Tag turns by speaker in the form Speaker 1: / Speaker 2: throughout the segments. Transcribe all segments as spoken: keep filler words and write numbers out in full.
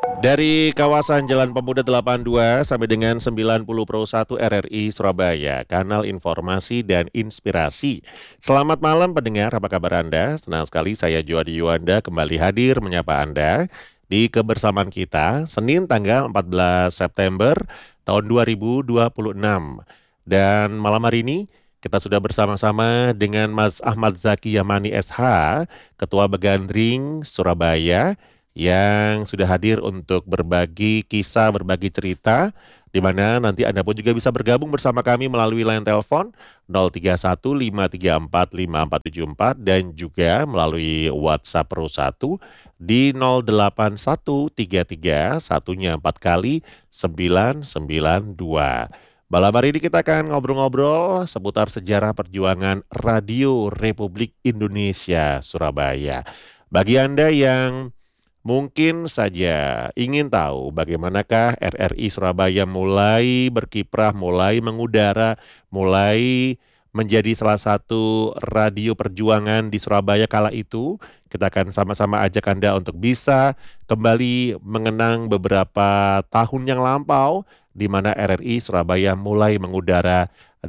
Speaker 1: Dari kawasan Jalan Pemuda delapan puluh dua sampai dengan sembilan puluh Pro satu R R I Surabaya, kanal informasi dan inspirasi. Selamat malam pendengar, apa kabar Anda? Senang sekali saya Joadi Yuanda kembali hadir menyapa Anda di kebersamaan kita Senin tanggal empat belas September tahun dua ribu dua puluh enam. Dan malam hari ini kita sudah bersama-sama dengan Mas Ahmad Zaki Yamani S H, Ketua Begandring Surabaya, yang sudah hadir untuk berbagi kisah, berbagi cerita, di mana nanti Anda pun juga bisa bergabung bersama kami melalui line telepon nol tiga satu lima tiga empat lima empat tujuh empat dan juga melalui WhatsApp Pro satu di nol delapan satu tiga tiga satunya empat kali sembilan sembilan dua. Malam hari ini kita akan ngobrol-ngobrol seputar sejarah perjuangan Radio Republik Indonesia Surabaya. Bagi Anda yang mungkin saja ingin tahu bagaimanakah R R I Surabaya mulai berkiprah, mulai mengudara, mulai menjadi salah satu radio perjuangan di Surabaya kala itu. Kita akan sama-sama ajak Anda untuk bisa kembali mengenang beberapa tahun yang lampau di mana R R I Surabaya mulai mengudara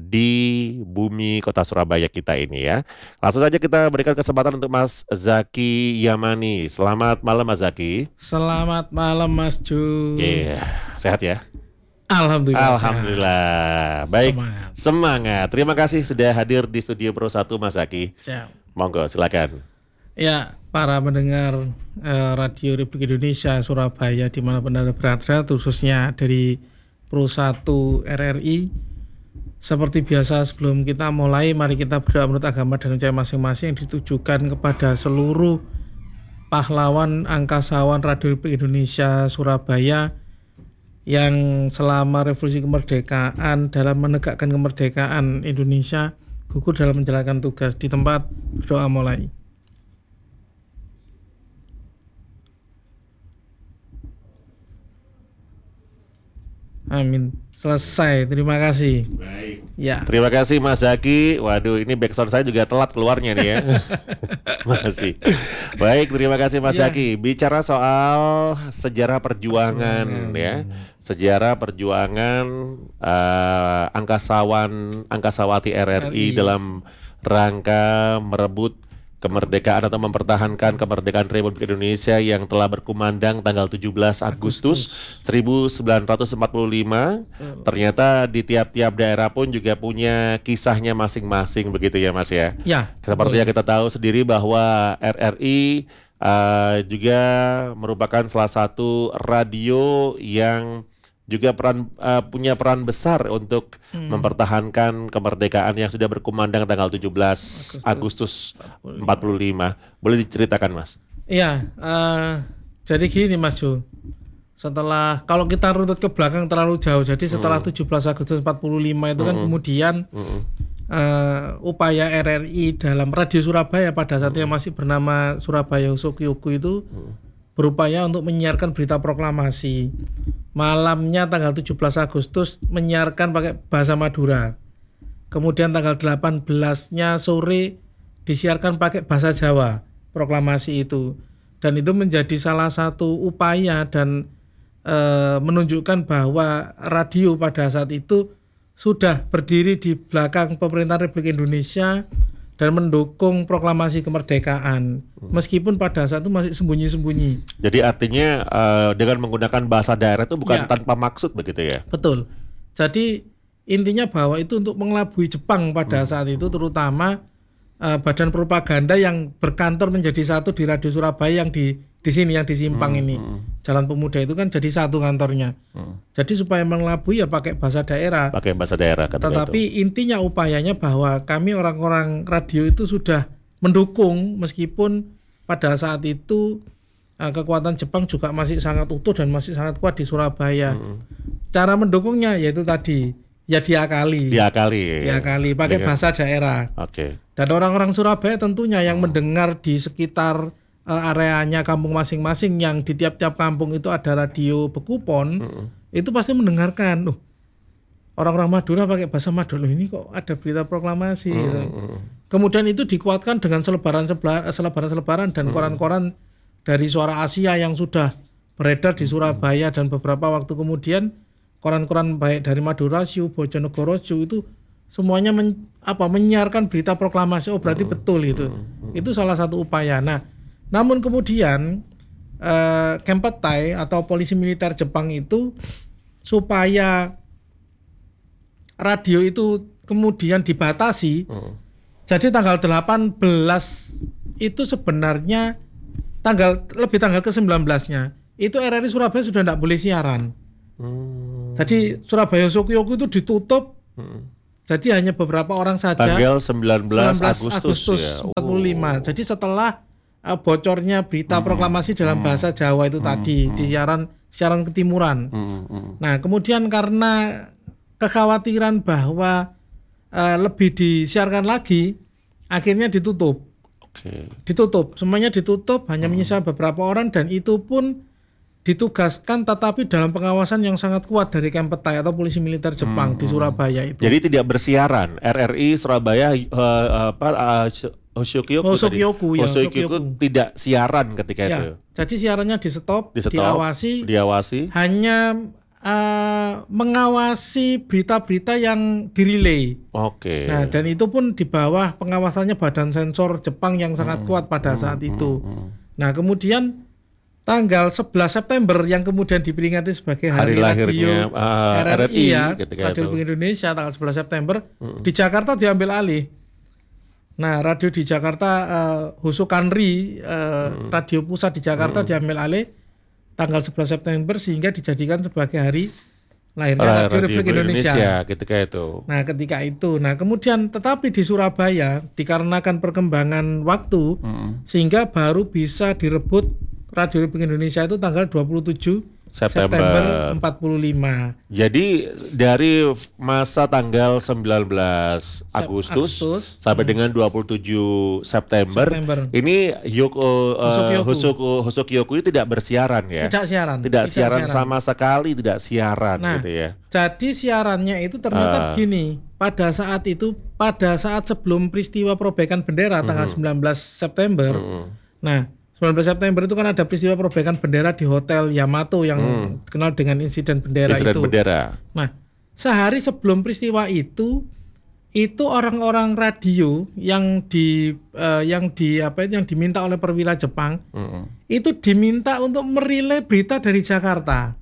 Speaker 1: di bumi kota Surabaya kita ini ya. Langsung saja kita berikan kesempatan untuk Mas Zaki Yamani. Selamat malam Mas Zaki.
Speaker 2: Selamat malam Mas Ju.
Speaker 1: Iya, sehat ya?
Speaker 2: Alhamdulillah.
Speaker 1: Alhamdulillah. Baik,
Speaker 2: Semangat.
Speaker 1: semangat. Terima kasih sudah hadir di studio Pro satu Mas Zaki.
Speaker 2: Siap.
Speaker 1: Monggo silakan.
Speaker 2: Ya, para pendengar eh, Radio Republik Indonesia Surabaya dimanapun Anda berada, khususnya dari Pro satu R R I. Seperti biasa sebelum kita mulai, mari kita berdoa menurut agama dan percaya masing-masing yang ditujukan kepada seluruh pahlawan angkasawan Radio Republik Indonesia Surabaya yang selama revolusi kemerdekaan dalam menegakkan kemerdekaan Indonesia gugur dalam menjalankan tugas. Di tempat berdoa mulai. Amin. Selesai. Terima kasih.
Speaker 1: Baik.
Speaker 2: Ya.
Speaker 1: Terima kasih Mas Zaki. Waduh, ini backsound saya juga telat keluarnya nih ya. Masih. Baik, terima kasih Mas
Speaker 2: Ya.
Speaker 1: Zaki. Bicara soal sejarah perjuangan,
Speaker 2: Perjuangan.
Speaker 1: ya. Sejarah perjuangan uh, angkasawan angkasawati R R I
Speaker 2: R I.
Speaker 1: dalam rangka merebut kemerdekaan atau mempertahankan kemerdekaan Republik Indonesia yang telah berkumandang tanggal tujuh belas Agustus seribu sembilan ratus empat puluh lima. Ternyata di tiap-tiap daerah pun juga punya kisahnya masing-masing begitu ya Mas ya.
Speaker 2: Ya.
Speaker 1: Seperti yang kita tahu sendiri bahwa R R I uh, juga merupakan salah satu radio yang juga peran uh, punya peran besar untuk hmm. mempertahankan kemerdekaan yang sudah berkumandang tanggal tujuh belas Agustus empat puluh lima. Boleh diceritakan Mas?
Speaker 2: Iya, uh, jadi gini Mas Jo. Setelah kalau kita runtut ke belakang terlalu jauh, jadi setelah hmm. tujuh belas Agustus empat puluh lima itu kan hmm. kemudian hmm. Uh, upaya R R I dalam Radio Surabaya pada saat yang masih bernama Surabaya Usokyoku itu hmm. berupaya untuk menyiarkan berita proklamasi. Malamnya tanggal tujuh belas Agustus menyiarkan pakai bahasa Madura. Kemudian tanggal delapan belasnya sore disiarkan pakai bahasa Jawa, proklamasi itu. Dan itu menjadi salah satu upaya dan e, menunjukkan bahwa radio pada saat itu sudah berdiri di belakang pemerintahan Republik Indonesia dan mendukung proklamasi kemerdekaan, meskipun pada saat itu masih sembunyi-sembunyi.
Speaker 1: Jadi artinya uh, dengan menggunakan bahasa daerah itu bukan
Speaker 2: ya.
Speaker 1: tanpa maksud begitu ya?
Speaker 2: Betul. Jadi intinya bahwa itu untuk mengelabui Jepang pada hmm. saat itu, terutama uh, badan propaganda yang berkantor menjadi satu di Radio Surabaya yang di di sini yang di Simpang hmm. ini, Jalan Pemuda itu kan jadi satu kantornya. Hmm. Jadi supaya mengelabui ya pakai bahasa daerah.
Speaker 1: Pakai bahasa daerah.
Speaker 2: Tetapi itu. Intinya upayanya bahwa kami orang-orang radio itu sudah mendukung meskipun pada saat itu uh, kekuatan Jepang juga masih sangat utuh dan masih sangat kuat di Surabaya. Hmm. Cara mendukungnya yaitu tadi ya diakali.
Speaker 1: Diakali.
Speaker 2: Diakali pakai Dengan... bahasa daerah.
Speaker 1: Oke. Okay.
Speaker 2: Dan orang-orang Surabaya tentunya yang hmm. mendengar di sekitar areanya kampung masing-masing yang di tiap-tiap kampung itu ada radio Bekupon, mm-hmm. itu pasti mendengarkan, loh orang-orang Madura pakai bahasa Madura, ini kok ada berita proklamasi. Mm-hmm. Gitu. Kemudian itu dikuatkan dengan selebaran-selebaran dan mm-hmm. koran-koran dari Suara Asia yang sudah beredar di Surabaya dan beberapa waktu kemudian koran-koran baik dari Madura Show, Bojonegoro Show itu semuanya men, apa menyiarkan berita proklamasi. Oh berarti betul itu. Itu salah satu upaya. Nah, namun kemudian eh, Kempeitai atau polisi militer Jepang itu supaya radio itu kemudian dibatasi. Hmm. Jadi tanggal delapan belas itu sebenarnya tanggal lebih tanggal ke sembilan belasnya itu R R I Surabaya sudah tidak boleh siaran. Hmm. Jadi Surabaya Shokyoku itu ditutup. Hmm. Jadi hanya beberapa orang saja.
Speaker 1: Tanggal sembilan belas Agustus,
Speaker 2: Agustus ya. empat puluh lima. Oh. Jadi setelah uh, bocornya berita hmm. proklamasi dalam hmm. bahasa Jawa itu hmm. tadi hmm. di siaran siaran ketimuran. Hmm. Hmm. Nah, kemudian karena kekhawatiran bahwa uh, lebih disiarkan lagi, akhirnya ditutup. Okay. Ditutup, semuanya ditutup, hanya hmm. menyisa beberapa orang dan itu pun ditugaskan tetapi dalam pengawasan yang sangat kuat dari Kempeitai atau polisi militer Jepang hmm. di Surabaya itu.
Speaker 1: Jadi tidak bersiaran. R R I Surabaya uh, apa uh, Hoshokyoku
Speaker 2: Hoshokyoku ya,
Speaker 1: Hoshokyoku tidak siaran ketika
Speaker 2: ya,
Speaker 1: itu.
Speaker 2: Jadi siarannya di stop,
Speaker 1: di stop
Speaker 2: diawasi,
Speaker 1: diawasi.
Speaker 2: Hanya uh, mengawasi berita-berita yang dirilai. Oke. Okay. Nah, dan itu pun di bawah pengawasannya Badan Sensor Jepang yang sangat hmm. kuat pada saat hmm. itu. Hmm. Nah, kemudian tanggal sebelas September yang kemudian diperingati sebagai hari, hari lahirnya radio, uh, R R I ya, Radio Republik Indonesia tanggal sebelas September hmm. di Jakarta diambil alih. Nah, radio di Jakarta uh, Hosokanri uh, hmm. radio pusat di Jakarta hmm. diambil alih tanggal sebelas September sehingga dijadikan sebagai hari lahirnya Radio, radio Republik Indonesia. Indonesia
Speaker 1: ketika itu.
Speaker 2: Nah, ketika itu. Nah, kemudian tetapi di Surabaya dikarenakan perkembangan waktu hmm. sehingga baru bisa direbut Radio Republik Indonesia itu tanggal dua puluh tujuh September, September empat puluh lima.
Speaker 1: Jadi dari masa tanggal sembilan belas Agustus, Agustus sampai hmm. dengan dua puluh tujuh September, September. Ini Yoko uh, Hoshokyoku Hoshokyoku ini tidak bersiaran ya.
Speaker 2: Tidak siaran.
Speaker 1: Tidak, tidak siaran, siaran sama sekali, tidak siaran nah, gitu ya.
Speaker 2: Jadi siarannya itu ternyata uh. begini. Pada saat itu, pada saat sebelum peristiwa perobekan bendera tanggal hmm. sembilan belas September. Hmm. Nah, sembilan belas September itu kan ada peristiwa perobekan bendera di Hotel Yamato yang hmm. dikenal dengan insiden bendera insiden itu.
Speaker 1: Bendera.
Speaker 2: Nah, sehari sebelum peristiwa itu, itu orang-orang radio yang di uh, yang di apa yang diminta oleh perwira Jepang hmm. itu diminta untuk merilai berita dari Jakarta.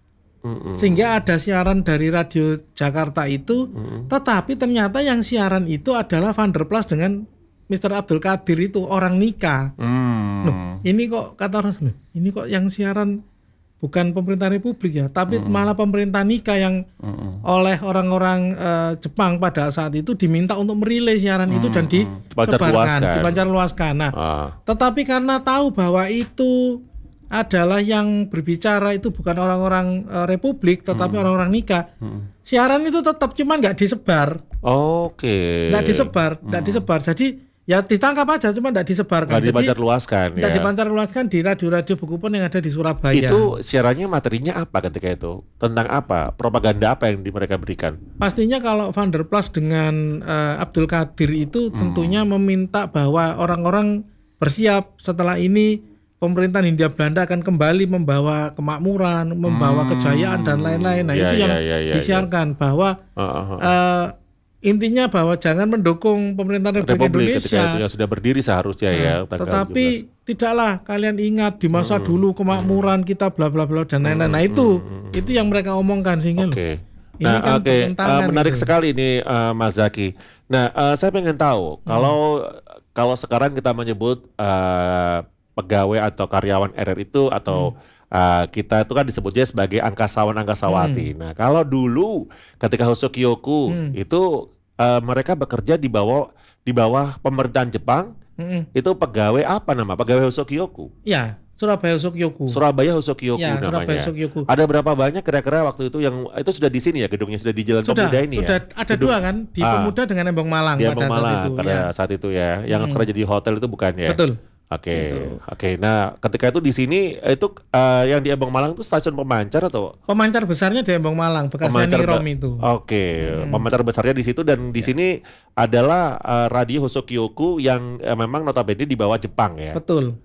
Speaker 2: Hmm. Sehingga ada siaran dari radio Jakarta itu, hmm. tetapi ternyata yang siaran itu adalah Van der Plas dengan Mister Abdul Qadir itu orang nikah. Hmm. Loh, ini kok kata orang, ini kok yang siaran bukan pemerintah Republik ya, tapi hmm. malah pemerintah nikah yang hmm. oleh orang-orang uh, Jepang pada saat itu diminta untuk merilai siaran hmm. itu dan disebarkan, dipancarluaskan. Nah, ah. tetapi karena tahu bahwa itu adalah yang berbicara itu bukan orang-orang uh, Republik, tetapi hmm. orang-orang nikah. Hmm. Siaran itu tetap cuman nggak disebar.
Speaker 1: Oke. Okay.
Speaker 2: Nggak disebar, nggak hmm. disebar. Jadi ya ditangkap aja, cuma tidak disebarkan.
Speaker 1: Tidak dipancarluaskan ya.
Speaker 2: Tidak dipancarluaskan di radio-radio Bukupon yang ada di Surabaya.
Speaker 1: Itu siarannya materinya apa ketika itu? Tentang apa? Propaganda apa yang di mereka berikan?
Speaker 2: Pastinya kalau Van der Plas dengan uh, Abdul Qadir itu hmm. tentunya meminta bahwa orang-orang bersiap setelah ini pemerintahan Hindia Belanda akan kembali membawa kemakmuran, membawa hmm. kejayaan dan lain-lain. Nah ya, itu yang ya, ya, ya, disiarkan ya. bahwa uh, uh, uh. Uh, intinya bahwa jangan mendukung pemerintahan Republik, Republik Indonesia
Speaker 1: ketika itu yang sudah berdiri seharusnya nah, ya.
Speaker 2: Tetapi tujuh belas. Tidaklah kalian ingat di masa hmm. dulu kemakmuran hmm. kita bla bla bla dan lain-lain. Nah itu hmm. itu yang mereka omongkan sehingga
Speaker 1: okay. Ini nah, kan okay. uh, menarik gitu. Sekali ini uh, Mas Zaki. Nah uh, saya pengen tahu hmm. kalau kalau sekarang kita menyebut uh, pegawai atau karyawan R R I itu atau hmm. Uh, kita itu kan disebutnya sebagai angkasawan-angkasawati. Hmm. Nah, kalau dulu ketika Hoshokyoku hmm. itu uh, mereka bekerja di bawah di bawah pemerintahan Jepang, hmm. itu pegawai apa nama? Pegawai Hoshokyoku.
Speaker 2: Ya, Surabaya Hoshokyoku.
Speaker 1: Surabaya Hoshokyoku
Speaker 2: ya,
Speaker 1: namanya.
Speaker 2: Surabaya Hoshokyoku.
Speaker 1: Ada berapa banyak kira-kira waktu itu yang itu sudah di sini ya gedungnya sudah di Jalan
Speaker 2: sudah,
Speaker 1: Pemuda ini
Speaker 2: sudah
Speaker 1: ya?
Speaker 2: Ada
Speaker 1: Gedung,
Speaker 2: dua kan di
Speaker 1: ah,
Speaker 2: Pemuda dengan Embong Malang
Speaker 1: di
Speaker 2: pada
Speaker 1: Embong Malang,
Speaker 2: saat itu.
Speaker 1: Pada
Speaker 2: ya.
Speaker 1: saat itu ya, yang hmm. sekarang jadi hotel itu bukan ya?
Speaker 2: Betul.
Speaker 1: Oke, okay. gitu. Oke. Okay. Nah, ketika itu di sini itu uh, yang di Embong Malang itu stasiun pemancar atau?
Speaker 2: Pemancar besarnya di Embong Malang, bekasnya Nirom itu.
Speaker 1: Oke, okay. hmm. pemancar besarnya di situ dan di ya. Sini adalah uh, radio Hoshokyoku yang uh, memang notabene di bawah Jepang ya.
Speaker 2: Betul.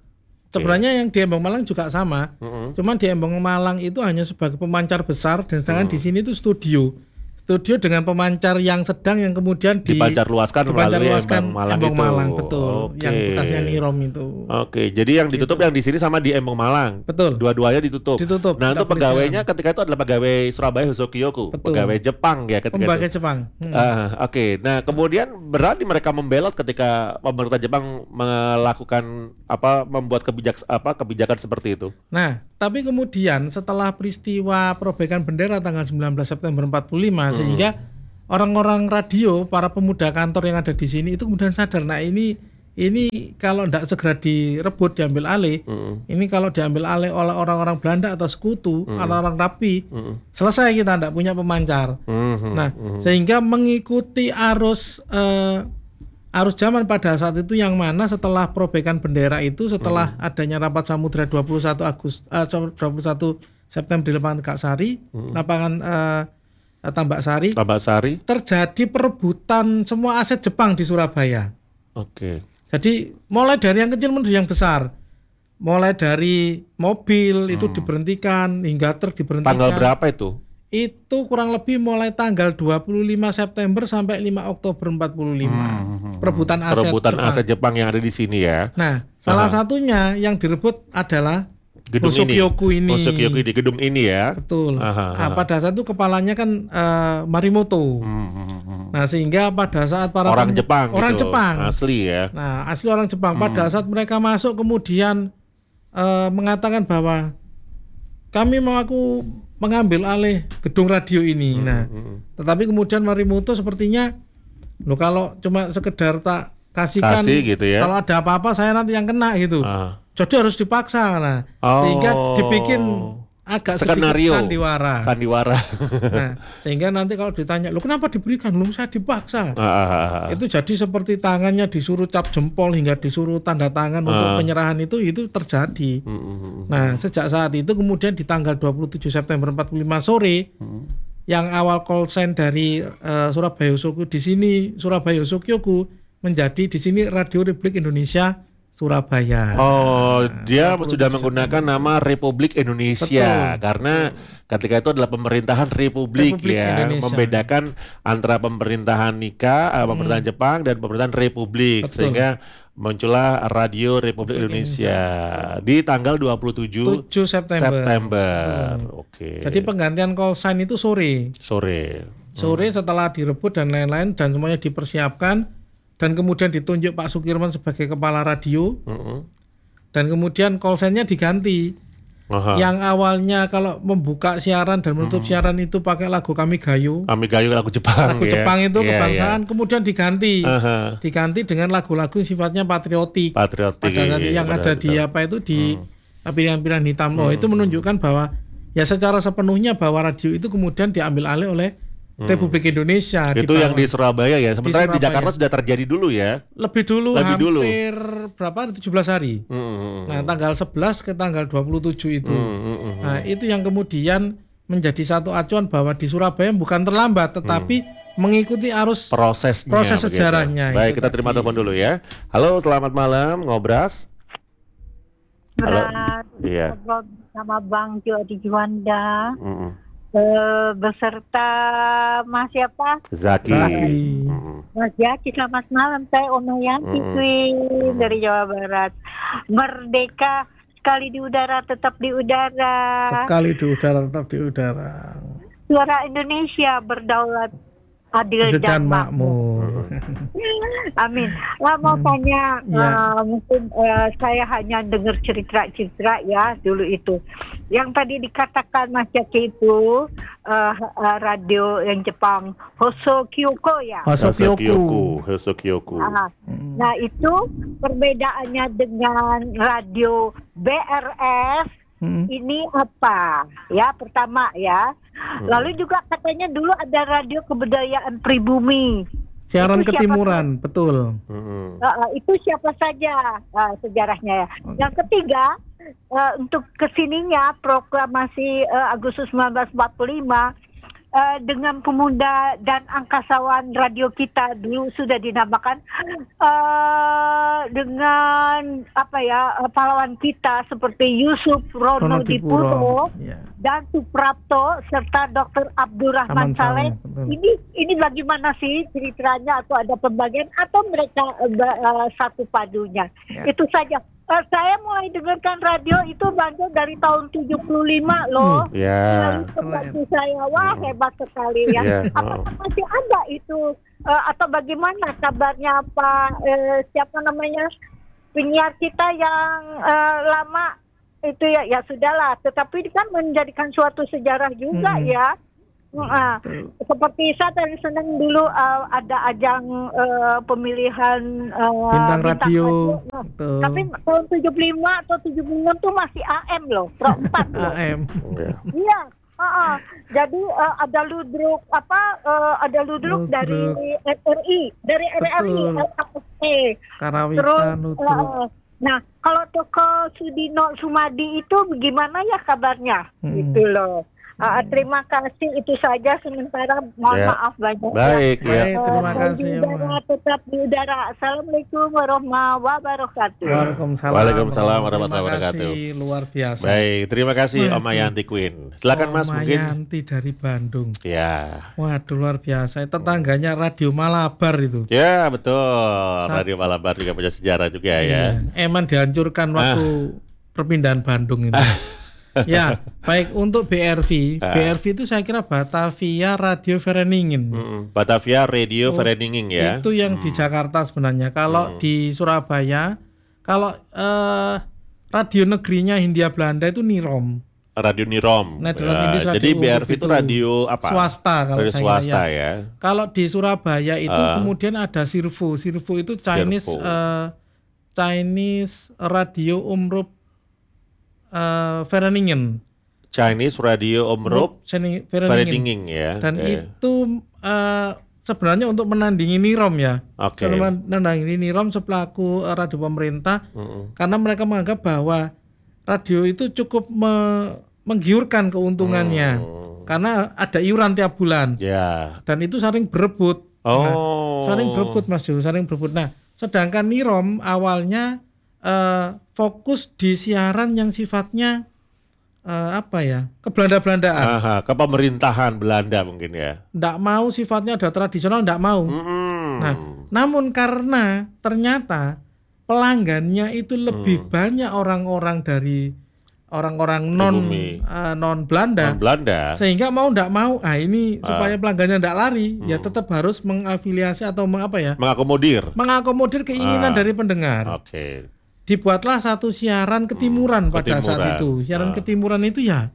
Speaker 2: Sebenarnya yang di Embong Malang juga sama.
Speaker 1: Mm-mm.
Speaker 2: Cuman di Embong Malang itu hanya sebagai pemancar besar dan sedangkan
Speaker 1: Mm.
Speaker 2: di sini itu studio. Studio dengan pemancar yang sedang yang kemudian di
Speaker 1: Dipancar luaskan
Speaker 2: dipancar
Speaker 1: melalui
Speaker 2: luaskan
Speaker 1: Embong Malang
Speaker 2: Embong
Speaker 1: itu.
Speaker 2: Malang, betul.
Speaker 1: Oke.
Speaker 2: Yang bekasnya Nirom itu.
Speaker 1: Oke, jadi yang ditutup
Speaker 2: Gitu.
Speaker 1: yang di sini sama di Embong Malang.
Speaker 2: Betul.
Speaker 1: Dua-duanya ditutup.
Speaker 2: Ditutup.
Speaker 1: Nah,
Speaker 2: nggak
Speaker 1: untuk
Speaker 2: boleh
Speaker 1: pegawainya
Speaker 2: siaran.
Speaker 1: ketika itu adalah pegawai Surabaya Hosokyoku,
Speaker 2: Betul.
Speaker 1: pegawai Jepang ya ketika
Speaker 2: Pembagai
Speaker 1: itu.
Speaker 2: Jepang. Hmm.
Speaker 1: Ah, oke. Nah, kemudian berani mereka membelot ketika pemerintah Jepang melakukan apa membuat kebijak apa kebijakan seperti itu.
Speaker 2: Nah, tapi kemudian setelah peristiwa perobekan bendera tanggal sembilan belas September empat puluh lima
Speaker 1: Hmm.
Speaker 2: sehingga orang-orang radio, para pemuda kantor yang ada di sini itu kemudian sadar, nah ini ini kalau tidak segera direbut, diambil alih,
Speaker 1: Mm-mm.
Speaker 2: ini kalau diambil alih oleh orang-orang Belanda atau sekutu
Speaker 1: Mm-mm.
Speaker 2: atau orang Rapi,
Speaker 1: Mm-mm.
Speaker 2: selesai kita tidak punya pemancar.
Speaker 1: Mhm.
Speaker 2: Nah,
Speaker 1: Mhm.
Speaker 2: sehingga mengikuti arus eh, arus zaman pada saat itu yang mana setelah perobekan bendera itu, setelah adanya rapat samudra dua puluh satu Agustus eh, dua puluh satu September di lapangan Kak Sari,
Speaker 1: Mhm.
Speaker 2: lapangan eh, Tambak Sari,
Speaker 1: Tambak Sari.
Speaker 2: terjadi perebutan semua aset Jepang di Surabaya.
Speaker 1: Oke.
Speaker 2: Jadi mulai dari yang kecil menuju yang besar. Mulai dari mobil itu
Speaker 1: Hmm.
Speaker 2: diberhentikan hingga truk diberhentikan.
Speaker 1: Tanggal berapa itu?
Speaker 2: Itu kurang lebih mulai tanggal dua puluh lima September sampai lima Oktober empat puluh lima.
Speaker 1: Hmm.
Speaker 2: Perebutan aset
Speaker 1: Perebutan
Speaker 2: Jepang.
Speaker 1: aset Jepang yang ada di sini ya.
Speaker 2: Nah, salah
Speaker 1: Aha.
Speaker 2: satunya yang direbut adalah
Speaker 1: Gedung
Speaker 2: Hosokyoku ini.
Speaker 1: Hosokyoku di gedung ini ya.
Speaker 2: Betul.
Speaker 1: Aha,
Speaker 2: Nah,
Speaker 1: aha.
Speaker 2: pada saat itu kepalanya kan eh, Marimoto.
Speaker 1: Hmm, hmm, hmm.
Speaker 2: Nah, sehingga pada saat para
Speaker 1: Orang
Speaker 2: pem-
Speaker 1: Jepang
Speaker 2: orang
Speaker 1: gitu.
Speaker 2: Jepang.
Speaker 1: Asli ya.
Speaker 2: Nah, asli orang Jepang. Pada
Speaker 1: Hmm.
Speaker 2: saat mereka masuk kemudian eh, mengatakan bahwa kami mau aku mengambil alih gedung radio ini.
Speaker 1: Hmm,
Speaker 2: Nah,
Speaker 1: hmm.
Speaker 2: tetapi kemudian Marimoto sepertinya, loh kalau cuma sekedar tak kasihkan,
Speaker 1: Kasih gitu ya.
Speaker 2: kalau ada apa-apa saya nanti yang kena gitu.
Speaker 1: Ah.
Speaker 2: Jadi harus dipaksa. Nah,
Speaker 1: Oh.
Speaker 2: sehingga dibikin agak
Speaker 1: Skenario.
Speaker 2: sedikit sandiwara.
Speaker 1: Sandiwara.
Speaker 2: Nah, sehingga nanti kalau ditanya, loh kenapa diberikan? Loh saya dipaksa.
Speaker 1: Ah, ah, ah, ah.
Speaker 2: Itu jadi seperti tangannya disuruh cap jempol hingga disuruh tanda tangan untuk
Speaker 1: Ah.
Speaker 2: penyerahan itu itu terjadi.
Speaker 1: Hmm, hmm, hmm.
Speaker 2: Nah, sejak saat itu kemudian di tanggal dua puluh tujuh September empat puluh lima sore,
Speaker 1: Hmm.
Speaker 2: yang awal call sign dari eh, Surabaya Hosokyoku di sini Surabaya Hosokyoku menjadi di sini Radio Republik Indonesia Surabaya.
Speaker 1: Oh, dia
Speaker 2: dua puluh
Speaker 1: sudah
Speaker 2: tujuh
Speaker 1: menggunakan nama Republik Indonesia.
Speaker 2: Betul.
Speaker 1: Karena ketika itu adalah pemerintahan Republik,
Speaker 2: Republik
Speaker 1: ya,
Speaker 2: Indonesia.
Speaker 1: membedakan antara pemerintahan Nika, eh, pemerintahan Jepang dan pemerintahan Republik,
Speaker 2: Betul.
Speaker 1: sehingga muncullah Radio Republik Indonesia di tanggal dua puluh tujuh
Speaker 2: tujuh September.
Speaker 1: September.
Speaker 2: Betul.
Speaker 1: Oke.
Speaker 2: Jadi penggantian call sign itu sore.
Speaker 1: Sore.
Speaker 2: Sore setelah direbut dan lain-lain dan semuanya dipersiapkan dan kemudian ditunjuk Pak Sukirman sebagai kepala radio
Speaker 1: Mm-mm.
Speaker 2: dan kemudian call sign-nya diganti.
Speaker 1: Aha.
Speaker 2: Yang awalnya kalau membuka siaran dan menutup siaran itu pakai lagu Kami Gayo,
Speaker 1: Kami Gayo lagu Jepang.
Speaker 2: lagu
Speaker 1: ya.
Speaker 2: Jepang itu
Speaker 1: Iya,
Speaker 2: kebangsaan, kemudian diganti.
Speaker 1: iya. Aha.
Speaker 2: Diganti dengan lagu-lagu sifatnya patriotik.
Speaker 1: Patriotik.
Speaker 2: Pada saat yang
Speaker 1: pada
Speaker 2: ada
Speaker 1: saat
Speaker 2: di
Speaker 1: itu.
Speaker 2: apa itu di pilihan-pilihan hitam. Oh, itu menunjukkan bahwa ya secara sepenuhnya bahwa radio itu kemudian diambil alih oleh Republik Indonesia.
Speaker 1: Itu yang di Surabaya ya. Sementara di,
Speaker 2: Surabaya.
Speaker 1: Jakarta sudah terjadi dulu ya.
Speaker 2: lebih dulu
Speaker 1: Lebih dulu.
Speaker 2: hampir berapa tujuh belas hari.
Speaker 1: Mm-mm.
Speaker 2: Nah, tanggal sebelas ke tanggal dua puluh tujuh itu.
Speaker 1: Mm-mm.
Speaker 2: Nah, itu yang kemudian menjadi satu acuan bahwa di Surabaya bukan terlambat tetapi mengikuti arus
Speaker 1: Prosesnya.
Speaker 2: proses
Speaker 1: begitu.
Speaker 2: sejarahnya.
Speaker 1: Baik,
Speaker 2: itu
Speaker 1: kita terima
Speaker 2: tadi.
Speaker 1: telepon dulu ya. Halo, selamat malam, Ngobras. Halo.
Speaker 3: Berat,
Speaker 1: Iya.
Speaker 3: ngobrol sama Bang Jo di Juanda,
Speaker 1: Mm-mm.
Speaker 3: eh, beserta Mas siapa?
Speaker 1: Zaki.
Speaker 2: Zaki.
Speaker 1: Mm-mm.
Speaker 3: Mas Jaki, selamat malam. Saya Oma Yanti
Speaker 1: Mm.
Speaker 3: Queen dari Jawa Barat. Merdeka sekali di udara, tetap di udara.
Speaker 2: Sekali di udara tetap di udara.
Speaker 3: Suara Indonesia berdaulat, adil
Speaker 2: Dan
Speaker 3: dan makmur.
Speaker 2: makmur.
Speaker 3: Amin. Nah, mau tanya,
Speaker 2: Ya.
Speaker 3: eh, mungkin eh, saya hanya dengar cerita-cerita ya dulu itu. Yang tadi dikatakan Mas Jaki itu eh, eh, radio yang Jepang Hosokyoku ya.
Speaker 2: Hosokyoku.
Speaker 1: Hosokyoku.
Speaker 3: Nah,
Speaker 2: Hmm.
Speaker 3: nah itu perbedaannya dengan radio B R S
Speaker 2: Hmm.
Speaker 3: ini apa? Ya pertama ya. Lalu juga katanya dulu ada radio kebudayaan pribumi.
Speaker 2: Siaran
Speaker 3: Itu siapa
Speaker 2: ketimuran, betul.
Speaker 1: Mm-mm.
Speaker 3: Uh, uh, itu siapa saja uh, sejarahnya ya. Yang ketiga, uh, untuk kesininya proklamasi uh, Agustus seribu sembilan ratus empat puluh lima uh, dengan pemuda dan angkasawan radio kita dulu sudah dinamakan uh, dengan apa ya uh, pahlawan kita seperti Yusuf Rono Dipuro
Speaker 2: ya.
Speaker 3: dan Suprapto serta Doktor Abdurrahman
Speaker 2: Rahman
Speaker 3: Saleh.
Speaker 2: Saleh, betul.
Speaker 3: Ini ini bagaimana sih ceritanya, atau ada pembagian atau mereka uh, uh, satu padunya?
Speaker 2: Ya.
Speaker 3: Itu saja. Uh, saya mulai dengarkan radio itu Bando dari tahun tujuh puluh lima loh.
Speaker 1: Ya.
Speaker 3: Lalu saya, wah hebat sekali ya.
Speaker 1: Ya,
Speaker 3: Apakah
Speaker 1: oh.
Speaker 3: masih ada itu uh, atau bagaimana kabarnya Pak uh, siapa namanya penyiar kita yang uh, lama itu ya ya sudahlah. Tetapi kan menjadikan suatu sejarah juga
Speaker 2: Hmm.
Speaker 3: ya. Uh, seperti saya tadi senang dulu uh, ada ajang uh, pemilihan uh,
Speaker 2: Bintang radio.
Speaker 3: Nah,
Speaker 2: Betul.
Speaker 3: tapi tahun tujuh puluh lima atau tujuh puluh enam tuh masih A M loh, Pro empat loh.
Speaker 2: A M.
Speaker 1: Ya.
Speaker 3: Iya, uh-uh. Jadi uh, ada ludruk apa? Uh, ada ludruk,
Speaker 2: Ludruk.
Speaker 3: dari R R I, dari R R I,
Speaker 2: Betul.
Speaker 3: L K S E. Terus,
Speaker 2: Karawitan, Ludruk.
Speaker 3: uh, nah kalau toko Sudino Sumadi itu bagaimana ya kabarnya?
Speaker 2: Hmm.
Speaker 3: Gitu loh. Uh, terima kasih, itu saja sementara. Mohon
Speaker 1: Ya.
Speaker 3: maaf banyak.
Speaker 1: Baik,
Speaker 2: Baik,
Speaker 1: ya.
Speaker 2: terima
Speaker 3: Uh,
Speaker 2: kasih,
Speaker 3: di udara,
Speaker 2: Oma.
Speaker 3: tetap di udara. Assalamualaikum warahmatullahi wabarakatuh.
Speaker 2: Waalaikumsalam.
Speaker 1: Waalaikumsalam warahmatullahi
Speaker 2: Terima
Speaker 1: wabarakatuh.
Speaker 2: kasih, luar biasa.
Speaker 1: Baik, terima kasih
Speaker 2: Waduh.
Speaker 1: Om Mayanti Queen. Silakan Mas
Speaker 2: Oma
Speaker 1: mungkin.
Speaker 2: Yanti dari Bandung.
Speaker 1: Ya.
Speaker 2: Waduh, luar biasa. Tetangganya Radio Malabar itu.
Speaker 1: Ya, betul. Radio Malabar juga punya sejarah juga ya.
Speaker 2: Iya, Emang dihancurkan waktu perpindahan Bandung itu. Ya, baik untuk B R V.
Speaker 1: Ah.
Speaker 2: B R V itu saya kira Batavia Radio Vereniging.
Speaker 1: Mm-mm. Batavia Radio
Speaker 2: Oh,
Speaker 1: Vereniging ya.
Speaker 2: Itu yang di
Speaker 1: Hmm.
Speaker 2: Jakarta sebenarnya. Kalau
Speaker 1: Hmm.
Speaker 2: di Surabaya, kalau eh, radio negerinya Hindia Belanda itu Nirom.
Speaker 1: Radio Nirom.
Speaker 2: Netherlands
Speaker 1: Ya,
Speaker 2: Indies Radio
Speaker 1: jadi B R V
Speaker 2: Umum
Speaker 1: itu
Speaker 2: itu.
Speaker 1: radio apa?
Speaker 2: Swasta kalau
Speaker 1: Radio
Speaker 2: saya
Speaker 1: swasta
Speaker 2: ya.
Speaker 1: ya.
Speaker 2: Kalau di Surabaya itu
Speaker 1: Ah.
Speaker 2: kemudian ada Sirvo. Sirvo itu Chinese
Speaker 1: Sirvo.
Speaker 2: eh, Chinese Radio Umrup eh, Vereniging.
Speaker 1: Chinese Radio Omroep
Speaker 2: Vereniging.
Speaker 1: Vereniging ya.
Speaker 2: Dan
Speaker 1: Oke.
Speaker 2: itu eh, sebenarnya untuk menandingi Nirom ya.
Speaker 1: Oke.
Speaker 2: Untuk menandingi Nirom sepelaku eh, radio pemerintah,
Speaker 1: Mm-mm.
Speaker 2: karena mereka menganggap bahwa radio itu cukup me- menggiurkan keuntungannya.
Speaker 1: Hmm.
Speaker 2: Karena ada iuran tiap bulan.
Speaker 1: Ya.
Speaker 2: Dan itu saling berebut. Nah,
Speaker 1: Oh.
Speaker 2: saling berebut Mas Jo, saling berebut. Nah, sedangkan Nirom awalnya eh, fokus di siaran yang sifatnya eh, apa ya, kebelanda-belandaan.
Speaker 1: Aha, ke pemerintahan Belanda mungkin ya.
Speaker 2: Nggak mau sifatnya ada tradisional, nggak mau.
Speaker 1: Mm-mm.
Speaker 2: Nah, namun karena ternyata pelanggannya itu lebih
Speaker 1: Hmm.
Speaker 2: banyak orang-orang dari orang-orang non
Speaker 1: Pribumi.
Speaker 2: eh, non Belanda,
Speaker 1: Non Belanda.
Speaker 2: sehingga mau ndak mau, ah ini supaya
Speaker 1: Ah.
Speaker 2: pelanggannya ndak lari, ya
Speaker 1: Hmm.
Speaker 2: tetap harus mengafiliasi atau meng, apa ya,
Speaker 1: Mengakomodir.
Speaker 2: mengakomodir keinginan
Speaker 1: Ah.
Speaker 2: dari pendengar.
Speaker 1: Oke.
Speaker 2: Dibuatlah satu siaran ketimuran
Speaker 1: Hmm,
Speaker 2: pada saat
Speaker 1: ketimuran.
Speaker 2: itu. Siaran
Speaker 1: Ah.
Speaker 2: ketimuran itu ya,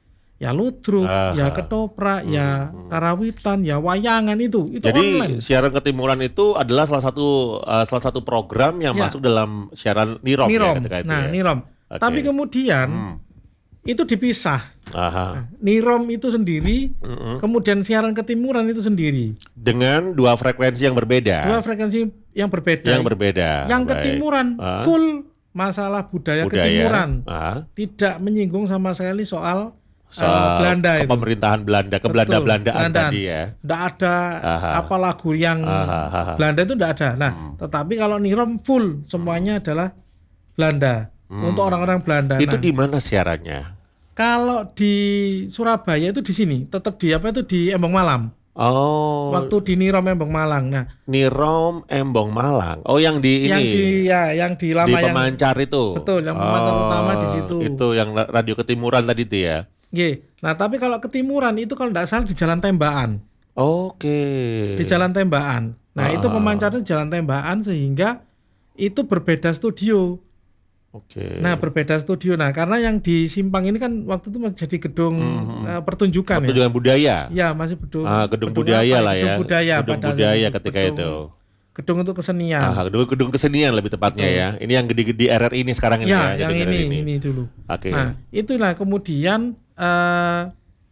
Speaker 2: ya ludruk,
Speaker 1: Ah.
Speaker 2: ya ketoprak, ya
Speaker 1: Hmm.
Speaker 2: karawitan, ya wayangan itu, itu
Speaker 1: Jadi
Speaker 2: online.
Speaker 1: siaran ketimuran itu adalah salah satu uh, salah satu program yang
Speaker 2: Ya.
Speaker 1: masuk dalam siaran Nirom,
Speaker 2: Nirom.
Speaker 1: ya ketika itu
Speaker 2: Nah,
Speaker 1: ya.
Speaker 2: Nirom.
Speaker 1: Oke.
Speaker 2: Tapi kemudian
Speaker 1: Hmm.
Speaker 2: itu dipisah.
Speaker 1: Aha.
Speaker 2: Nah, Nirom itu sendiri,
Speaker 1: Mm-mm.
Speaker 2: kemudian siaran ketimuran itu sendiri.
Speaker 1: Dengan dua frekuensi yang berbeda.
Speaker 2: Dua frekuensi yang berbeda.
Speaker 1: yang berbeda.
Speaker 2: Yang
Speaker 1: Baik.
Speaker 2: ketimuran
Speaker 1: Ah.
Speaker 2: full masalah budaya,
Speaker 1: Budaya.
Speaker 2: ketimuran.
Speaker 1: Ah.
Speaker 2: Tidak menyinggung sama sekali soal
Speaker 1: Soal
Speaker 2: eh, Belanda itu.
Speaker 1: pemerintahan Belanda, ke
Speaker 2: Betul,
Speaker 1: Belanda-Belandaan
Speaker 2: Belandaan.
Speaker 1: tadi ya.
Speaker 2: Nggak ada
Speaker 1: Aha.
Speaker 2: apa lagu yang
Speaker 1: Aha, aha.
Speaker 2: Belanda itu nggak ada. Nah,
Speaker 1: Hmm.
Speaker 2: tetapi kalau Nirom full semuanya adalah Belanda.
Speaker 1: Hmm.
Speaker 2: Untuk orang-orang Belanda.
Speaker 1: Itu
Speaker 2: Nah,
Speaker 1: di mana siarannya?
Speaker 2: kalau di Surabaya itu di sini, tetap di apa itu di Embong Malam.
Speaker 1: Oh,
Speaker 2: Waktu di Nirom Embong Malang. Nah,
Speaker 1: Nirom Embong Malang. Oh, yang di
Speaker 2: yang
Speaker 1: ini.
Speaker 2: di ya yang di lama
Speaker 1: di
Speaker 2: yang
Speaker 1: pemancar itu.
Speaker 2: Betul, yang pemancar utama di situ.
Speaker 1: Itu yang ra- radio ketimuran tadi itu ya.
Speaker 2: Nggih. Nah, tapi kalau ketimuran itu kalau tidak salah di Jalan Tembakan.
Speaker 1: Oke.
Speaker 2: Di Jalan Tembakan. Nah,
Speaker 1: Ah.
Speaker 2: itu pemancarnya di Jalan Tembakan sehingga itu berbeda studio.
Speaker 1: Oke.
Speaker 2: Nah, berbeda studio. Nah, karena yang di Simpang ini kan waktu itu masih jadi gedung
Speaker 1: Mhm.
Speaker 2: eh, pertunjukan ya.
Speaker 1: Pertunjukan budaya.
Speaker 2: Ya, masih gedung.
Speaker 1: Ah, gedung,
Speaker 2: gedung
Speaker 1: budaya
Speaker 2: apa
Speaker 1: lah ya.
Speaker 2: Gedung budaya
Speaker 1: Gedung
Speaker 2: pada saat
Speaker 1: budaya
Speaker 2: itu.
Speaker 1: ketika
Speaker 2: Gedung-
Speaker 1: itu.
Speaker 2: Gedung untuk kesenian.
Speaker 1: Ah, gedung, gedung kesenian lebih tepatnya
Speaker 2: Betul.
Speaker 1: ya. Ini yang di, di R R I ini sekarang ini
Speaker 2: Ya,
Speaker 1: ya.
Speaker 2: yang
Speaker 1: gedung
Speaker 2: ini,
Speaker 1: R R I
Speaker 2: ini dulu.
Speaker 1: Oke.
Speaker 2: Nah, itulah kemudian eh,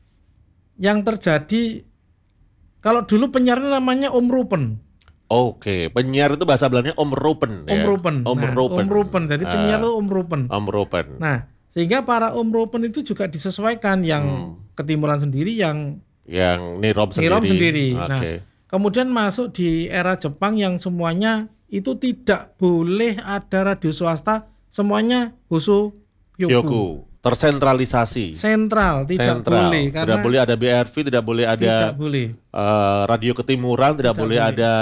Speaker 2: yang terjadi kalau dulu penyiarnya namanya Om Rupen.
Speaker 1: Oke, penyiar itu bahasa Belandanya Om Rupen
Speaker 2: Om
Speaker 1: ya.
Speaker 2: Rupen.
Speaker 1: Om
Speaker 2: Nah,
Speaker 1: Rupen.
Speaker 2: Om Rupen. Jadi
Speaker 1: Ah,
Speaker 2: penyiar itu Om Rupen.
Speaker 1: Om Rupen.
Speaker 2: Nah, sehingga para Om Rupen itu juga disesuaikan yang
Speaker 1: Hmm.
Speaker 2: ketimuran sendiri, yang
Speaker 1: yang Nirom sendiri.
Speaker 2: Nirom sendiri.
Speaker 1: Oke.
Speaker 2: Nah, kemudian masuk di era Jepang yang semuanya itu tidak boleh ada radio swasta, semuanya Hoso Kyoku.
Speaker 1: Kyoku. Tersentralisasi.
Speaker 2: Sentral, tidak
Speaker 1: Sentral.
Speaker 2: boleh karena
Speaker 1: Tidak boleh ada B R V, tidak boleh ada
Speaker 2: tidak boleh.
Speaker 1: eh, radio ketimuran, tidak,
Speaker 2: Tidak
Speaker 1: boleh,
Speaker 2: boleh.
Speaker 1: ada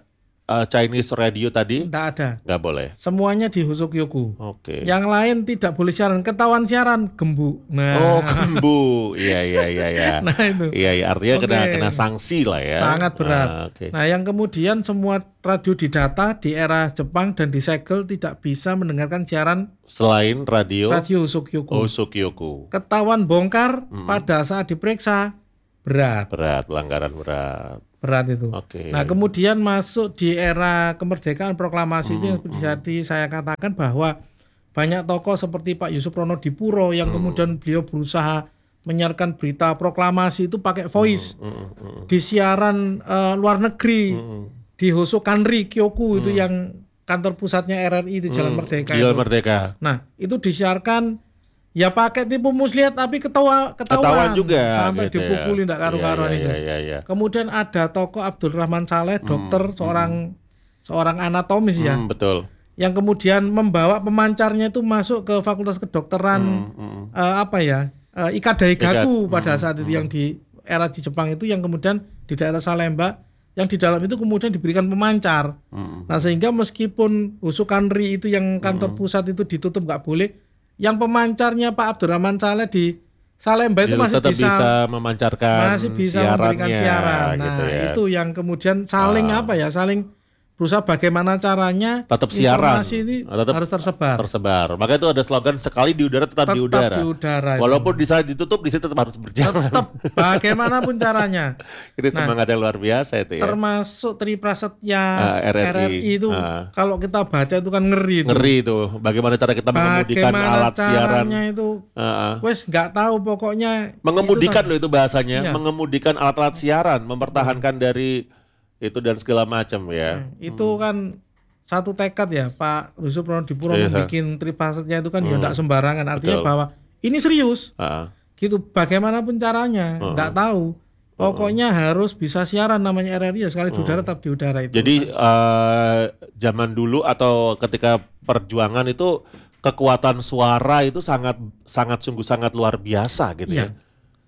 Speaker 1: eh, Chinese radio tadi,
Speaker 2: Tidak ada.
Speaker 1: nggak boleh.
Speaker 2: Semuanya di Hoso Kyoku.
Speaker 1: Oke.
Speaker 2: Yang lain tidak boleh siaran. Ketahuan siaran gembuk. Nah,
Speaker 1: Oh, gembu. Iya, iya, iya, iya.
Speaker 2: nah itu.
Speaker 1: Iya, iya, artinya kena
Speaker 2: Oke.
Speaker 1: kena sanksi lah ya.
Speaker 2: Sangat berat.
Speaker 1: Ah, oke.
Speaker 2: Nah, yang kemudian semua radio didata di era Jepang dan disegel tidak bisa mendengarkan siaran
Speaker 1: Selain radio,
Speaker 2: radio Hoso Kyoku.
Speaker 1: Hoso Kyoku.
Speaker 2: Ketahuan bongkar
Speaker 1: Mm.
Speaker 2: pada saat diperiksa berat,
Speaker 1: Berat, pelanggaran berat.
Speaker 2: berat itu.
Speaker 1: Oke.
Speaker 2: Nah, kemudian masuk di era kemerdekaan proklamasi itu yang
Speaker 1: Hmm,
Speaker 2: jadi saya katakan bahwa banyak tokoh seperti Pak Yusuf Ronodipuro yang
Speaker 1: Hmm.
Speaker 2: kemudian beliau berusaha menyiarkan berita proklamasi itu pakai voice
Speaker 1: Mm, mm, mm,
Speaker 2: di siaran eh, luar negeri
Speaker 1: mm,
Speaker 2: di Hoso Kanri Kyoku itu
Speaker 1: Hmm.
Speaker 2: yang kantor pusatnya R R I itu Jalan
Speaker 1: mm.
Speaker 2: Merdeka
Speaker 1: Jalan
Speaker 2: itu.
Speaker 1: Merdeka.
Speaker 2: Nah, itu disiarkan ya pakai tipu muslihat tapi ketawa ketahuan,
Speaker 1: Ketahuan juga.
Speaker 2: sampai
Speaker 1: gitu ya.
Speaker 2: dipukuli enggak karu-karuan
Speaker 1: Iya,
Speaker 2: itu.
Speaker 1: Iya, iya, iya.
Speaker 2: Kemudian ada tokoh Abdul Rahman Saleh, dokter,
Speaker 1: Hmm,
Speaker 2: seorang seorang anatomis ya,
Speaker 1: Hmm, betul.
Speaker 2: yang kemudian membawa pemancarnya itu masuk ke Fakultas Kedokteran
Speaker 1: Hmm, hmm.
Speaker 2: eh, apa ya, eh, Ika Daigaku
Speaker 1: Ika-
Speaker 2: pada
Speaker 1: hmm,
Speaker 2: saat itu
Speaker 1: hmm.
Speaker 2: yang di era di Jepang itu yang kemudian di daerah Salemba, yang di dalam itu kemudian diberikan pemancar.
Speaker 1: Hmm.
Speaker 2: Nah, sehingga meskipun Hoso Kanri itu yang kantor pusat itu ditutup nggak boleh, yang pemancarnya Pak Abdurrahman Saleh di Salemba itu
Speaker 1: Jadi
Speaker 2: masih
Speaker 1: tetap
Speaker 2: bisa,
Speaker 1: bisa memancarkan
Speaker 2: masih bisa memberikan
Speaker 1: siarannya,
Speaker 2: siaran. Nah,
Speaker 1: gitu ya.
Speaker 2: itu yang kemudian saling
Speaker 1: Ah.
Speaker 2: apa ya, saling berusaha bagaimana caranya
Speaker 1: Tetap siaran.
Speaker 2: informasi ini
Speaker 1: Ah, tetap
Speaker 2: harus tersebar.
Speaker 1: tersebar. Makanya itu ada slogan sekali di udara tetap, di udara.
Speaker 2: di udara. itu.
Speaker 1: Walaupun di saat ditutup di situ tetap harus berjalan.
Speaker 2: tetap bagaimanapun caranya.
Speaker 1: Itu
Speaker 2: Nah,
Speaker 1: semangat yang luar biasa itu ya.
Speaker 2: Termasuk Tri Prasetya
Speaker 1: Ah, R R I.
Speaker 2: itu
Speaker 1: Ah.
Speaker 2: kalau kita baca itu kan ngeri itu.
Speaker 1: Ngeri itu. Bagaimana cara kita mengemudikan
Speaker 2: Bagaimana
Speaker 1: alat siaran.
Speaker 2: caranya itu
Speaker 1: Ah, ah.
Speaker 2: wes nggak tahu pokoknya
Speaker 1: Mengemudikan
Speaker 2: itu
Speaker 1: loh itu bahasanya,
Speaker 2: Iya.
Speaker 1: mengemudikan alat-alat siaran, mempertahankan dari itu dan segala macam ya.
Speaker 2: Nah, itu kan satu tekad ya Pak Yusuf Ronodipuro
Speaker 1: Iya.
Speaker 2: membuat Tri Prasetya itu kan ya
Speaker 1: Hmm.
Speaker 2: enggak sembarangan, artinya
Speaker 1: Betul.
Speaker 2: bahwa ini serius
Speaker 1: Ah, ah.
Speaker 2: gitu, bagaimanapun caranya
Speaker 1: Hmm.
Speaker 2: enggak tahu, pokoknya harus bisa siaran, namanya R R I ya, sekali di udara tetap di udara itu.
Speaker 1: Jadi eh, zaman dulu atau ketika perjuangan itu kekuatan suara itu sangat sangat sungguh sangat luar biasa gitu ya.
Speaker 2: Iya.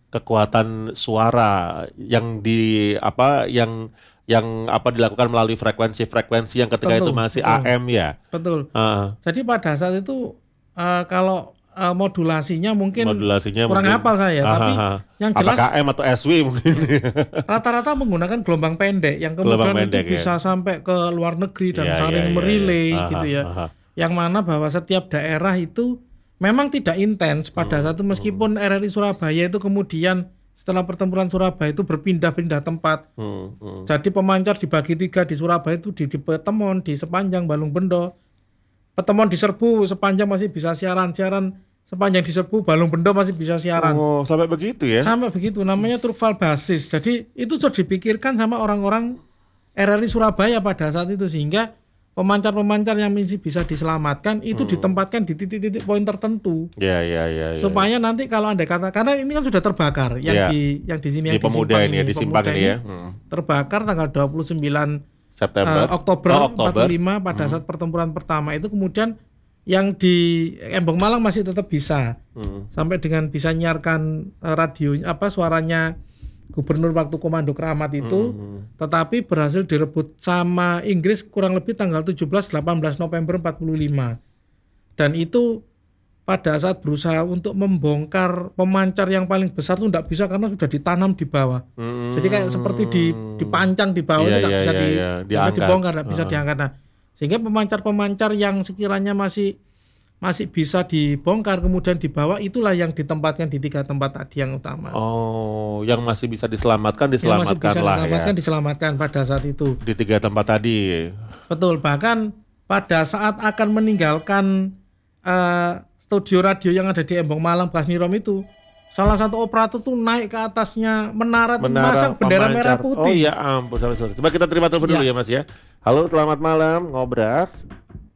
Speaker 1: Kekuatan suara yang di apa yang yang apa dilakukan melalui frekuensi-frekuensi yang ketika itu
Speaker 2: Betul,
Speaker 1: masih
Speaker 2: betul.
Speaker 1: A M ya.
Speaker 2: Betul.
Speaker 1: Ah,
Speaker 2: Jadi pada saat itu eh, kalau eh, modulasinya mungkin
Speaker 1: modulasinya
Speaker 2: kurang
Speaker 1: mungkin-
Speaker 2: hafal saya,
Speaker 1: Ah,
Speaker 2: tapi
Speaker 1: ah, ah.
Speaker 2: yang jelas
Speaker 1: apakah M atau S W mungkin.
Speaker 2: rata-rata menggunakan gelombang pendek yang
Speaker 1: Gelombang
Speaker 2: kemudian
Speaker 1: pendek,
Speaker 2: itu bisa sampai ke luar negeri dan
Speaker 1: Iya,
Speaker 2: saling
Speaker 1: iya, iya,
Speaker 2: merilai
Speaker 1: iya.
Speaker 2: gitu
Speaker 1: Ah,
Speaker 2: ya.
Speaker 1: ah, ah.
Speaker 2: Yang mana bahwa setiap daerah itu memang tidak intens pada saat itu, meskipun R R I Surabaya itu kemudian setelah pertempuran Surabaya itu berpindah-pindah tempat.
Speaker 1: Hmm, hmm.
Speaker 2: Jadi pemancar dibagi tiga di Surabaya itu di, di Petemon, di Sepanjang, Balung Bendo. Petemon di Serbu, Sepanjang masih bisa siaran, siaran Sepanjang di Serbu, Balung Bendo masih bisa siaran.
Speaker 1: Oh, sampai begitu ya.
Speaker 2: Sampai begitu, namanya Trukval basis. Jadi itu sudah dipikirkan sama orang-orang R R I Surabaya pada saat itu, sehingga pemancar-pemancar yang masih bisa diselamatkan itu
Speaker 1: Hmm.
Speaker 2: ditempatkan di titik-titik poin tertentu.
Speaker 1: Ya, ya, ya, ya.
Speaker 2: Supaya nanti kalau Anda kata, karena ini kan sudah terbakar yang
Speaker 1: Iya.
Speaker 2: di yang di sini
Speaker 1: di
Speaker 2: yang
Speaker 1: pemuda
Speaker 2: Simpang
Speaker 1: ini ya, di Simpang
Speaker 2: Pemuda
Speaker 1: ini ya. Hmm.
Speaker 2: terbakar tanggal dua puluh sembilan
Speaker 1: September.
Speaker 2: eh, Oktober,
Speaker 1: Oh,
Speaker 2: empat puluh lima
Speaker 1: Hmm.
Speaker 2: pada saat pertempuran pertama itu. Kemudian yang di Embong Malang masih tetap bisa
Speaker 1: Hmm.
Speaker 2: sampai dengan bisa nyiarkan eh, radio apa suaranya gubernur waktu Komando Keramat itu,
Speaker 1: Hmm.
Speaker 2: tetapi berhasil direbut sama Inggris kurang lebih tanggal tujuh belas delapan belas November empat puluh lima. Dan itu pada saat berusaha untuk membongkar pemancar yang paling besar itu tidak bisa karena sudah ditanam di bawah.
Speaker 1: Hmm.
Speaker 2: Jadi kayak seperti di dipancang di bawah,
Speaker 1: Iya,
Speaker 2: itu tidak
Speaker 1: iya,
Speaker 2: bisa
Speaker 1: iya,
Speaker 2: di
Speaker 1: iya.
Speaker 2: bisa
Speaker 1: Diangkat.
Speaker 2: dibongkar, tidak bisa
Speaker 1: Heeh.
Speaker 2: diangkat. Nah, sehingga pemancar-pemancar yang sekiranya masih masih bisa dibongkar kemudian dibawa, itulah yang ditempatkan di tiga tempat tadi yang utama.
Speaker 1: Oh, yang masih bisa diselamatkan,
Speaker 2: Yang masih
Speaker 1: diselamatkan
Speaker 2: bisa
Speaker 1: lah
Speaker 2: diselamatkan,
Speaker 1: ya.
Speaker 2: diselamatkan pada saat itu.
Speaker 1: Di tiga tempat tadi.
Speaker 2: Betul, bahkan pada saat akan meninggalkan eh, studio radio yang ada di Embong Malang bekas Nirom itu, salah satu operator tuh naik ke atasnya menara, tuh
Speaker 1: Menara
Speaker 2: masang bendera
Speaker 1: pemancar.
Speaker 2: merah putih.
Speaker 1: Oh iya ampun, sorry, sorry. Coba kita terima telepon dulu
Speaker 2: Iya.
Speaker 1: ya Mas ya. Halo, selamat malam, Ngobras.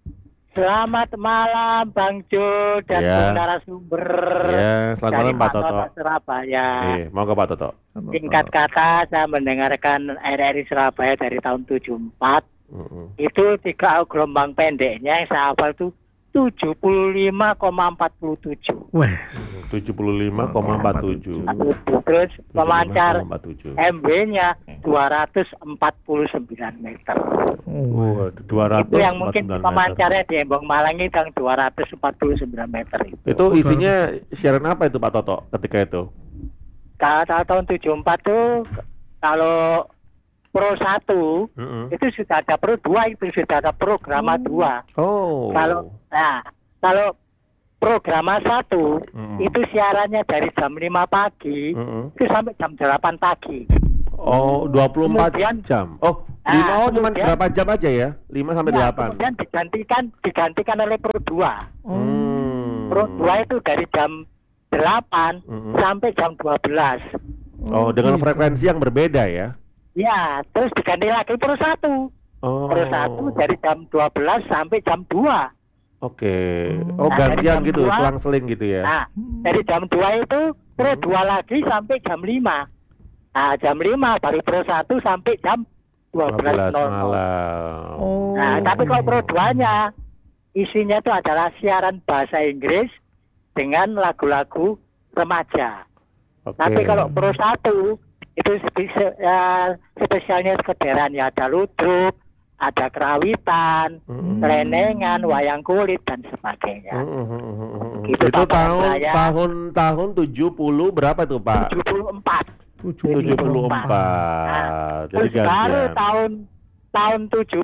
Speaker 4: Selamat malam Bang Jo dan
Speaker 1: Ya.
Speaker 4: Bung narasumber
Speaker 1: Ya, selamat
Speaker 4: dari
Speaker 1: malam Pak
Speaker 4: Pak
Speaker 1: Toto.
Speaker 4: Toto Surabaya.
Speaker 1: Iya, monggo Pak Toto.
Speaker 4: Singkat kata, saya mendengarkan R R I Surabaya dari tahun tujuh puluh empat.
Speaker 1: Mm-mm.
Speaker 4: Itu tiga gelombang pendeknya yang saya hafal itu tujuh puluh lima koma empat tujuh.
Speaker 2: Wes.
Speaker 1: tujuh puluh lima koma empat tujuh.
Speaker 4: Terus pemancar
Speaker 1: tujuh puluh lima koma empat tujuh.
Speaker 4: M W-nya dua ratus empat puluh sembilan meter.
Speaker 1: Oh,
Speaker 4: Itu
Speaker 1: dua ratus
Speaker 4: yang
Speaker 1: empat puluh
Speaker 4: mungkin
Speaker 1: sembilan meter.
Speaker 4: pemancarnya di Embong Malang itu yang dua ratus empat puluh sembilan meter itu.
Speaker 1: Itu isinya siaran apa itu Pak Toto ketika itu?
Speaker 4: Kalau tahun tujuh puluh empat tuh kalau Pro satu
Speaker 1: Mm-mm.
Speaker 4: itu sudah ada Pro dua, itu sudah ada Programa dua.
Speaker 1: Oh.
Speaker 4: Kalau nah, kalau Programa satu
Speaker 1: Mm-mm.
Speaker 4: itu siarannya dari jam lima pagi
Speaker 1: Mm-mm.
Speaker 4: itu sampai jam delapan pagi.
Speaker 1: Oh, dua puluh empat
Speaker 4: Kemudian-
Speaker 1: jam. Oh,
Speaker 4: Ah,
Speaker 1: lima oh cuma
Speaker 4: kemudian-
Speaker 1: berapa jam aja ya? lima sampai
Speaker 4: Nah,
Speaker 1: delapan.
Speaker 4: kemudian digantikan digantikan oleh Pro dua.
Speaker 1: Hmm.
Speaker 4: Pro dua itu dari jam delapan
Speaker 1: Mm-mm.
Speaker 4: sampai jam dua belas.
Speaker 1: Oh, dengan
Speaker 2: gitu.
Speaker 1: frekuensi yang berbeda ya?
Speaker 4: Ya, terus diganti lagi Pro satu.
Speaker 1: Oh.
Speaker 4: Pro satu dari jam dua belas sampai jam dua.
Speaker 1: Oke. Oh,
Speaker 4: Nah, dari
Speaker 1: gantian
Speaker 4: jam
Speaker 1: gitu,
Speaker 4: dua-
Speaker 1: selang-seling gitu ya.
Speaker 4: Nah, dari jam dua itu Pro
Speaker 1: Hmm.
Speaker 4: dua lagi sampai jam lima. Nah, jam lima baru Pro satu sampai jam dua
Speaker 1: dua
Speaker 4: belas
Speaker 1: belas
Speaker 4: nol nol.
Speaker 1: malam.
Speaker 2: Oh.
Speaker 4: Nah, tapi kalau Pro dua-nya isinya itu adalah siaran bahasa Inggris dengan lagu-lagu remaja.
Speaker 1: Oke.
Speaker 4: Tapi kalau Pro satu itu spesi- eh, spesialnya sekederan ya, ada ludruk, ada kerawitan,
Speaker 1: Mm-mm.
Speaker 4: renengan, wayang kulit dan sebagainya.
Speaker 1: Mm-mm.
Speaker 4: Gitu,
Speaker 1: Itu
Speaker 4: Pak
Speaker 1: tahun
Speaker 4: saya.
Speaker 1: tahun tahun tujuh puluh berapa tuh Pak?
Speaker 4: tujuh puluh empat.
Speaker 1: tujuh puluh empat.
Speaker 4: Nah,
Speaker 1: Jadi
Speaker 4: terus baru
Speaker 1: gantian.
Speaker 4: tahun tahun tujuh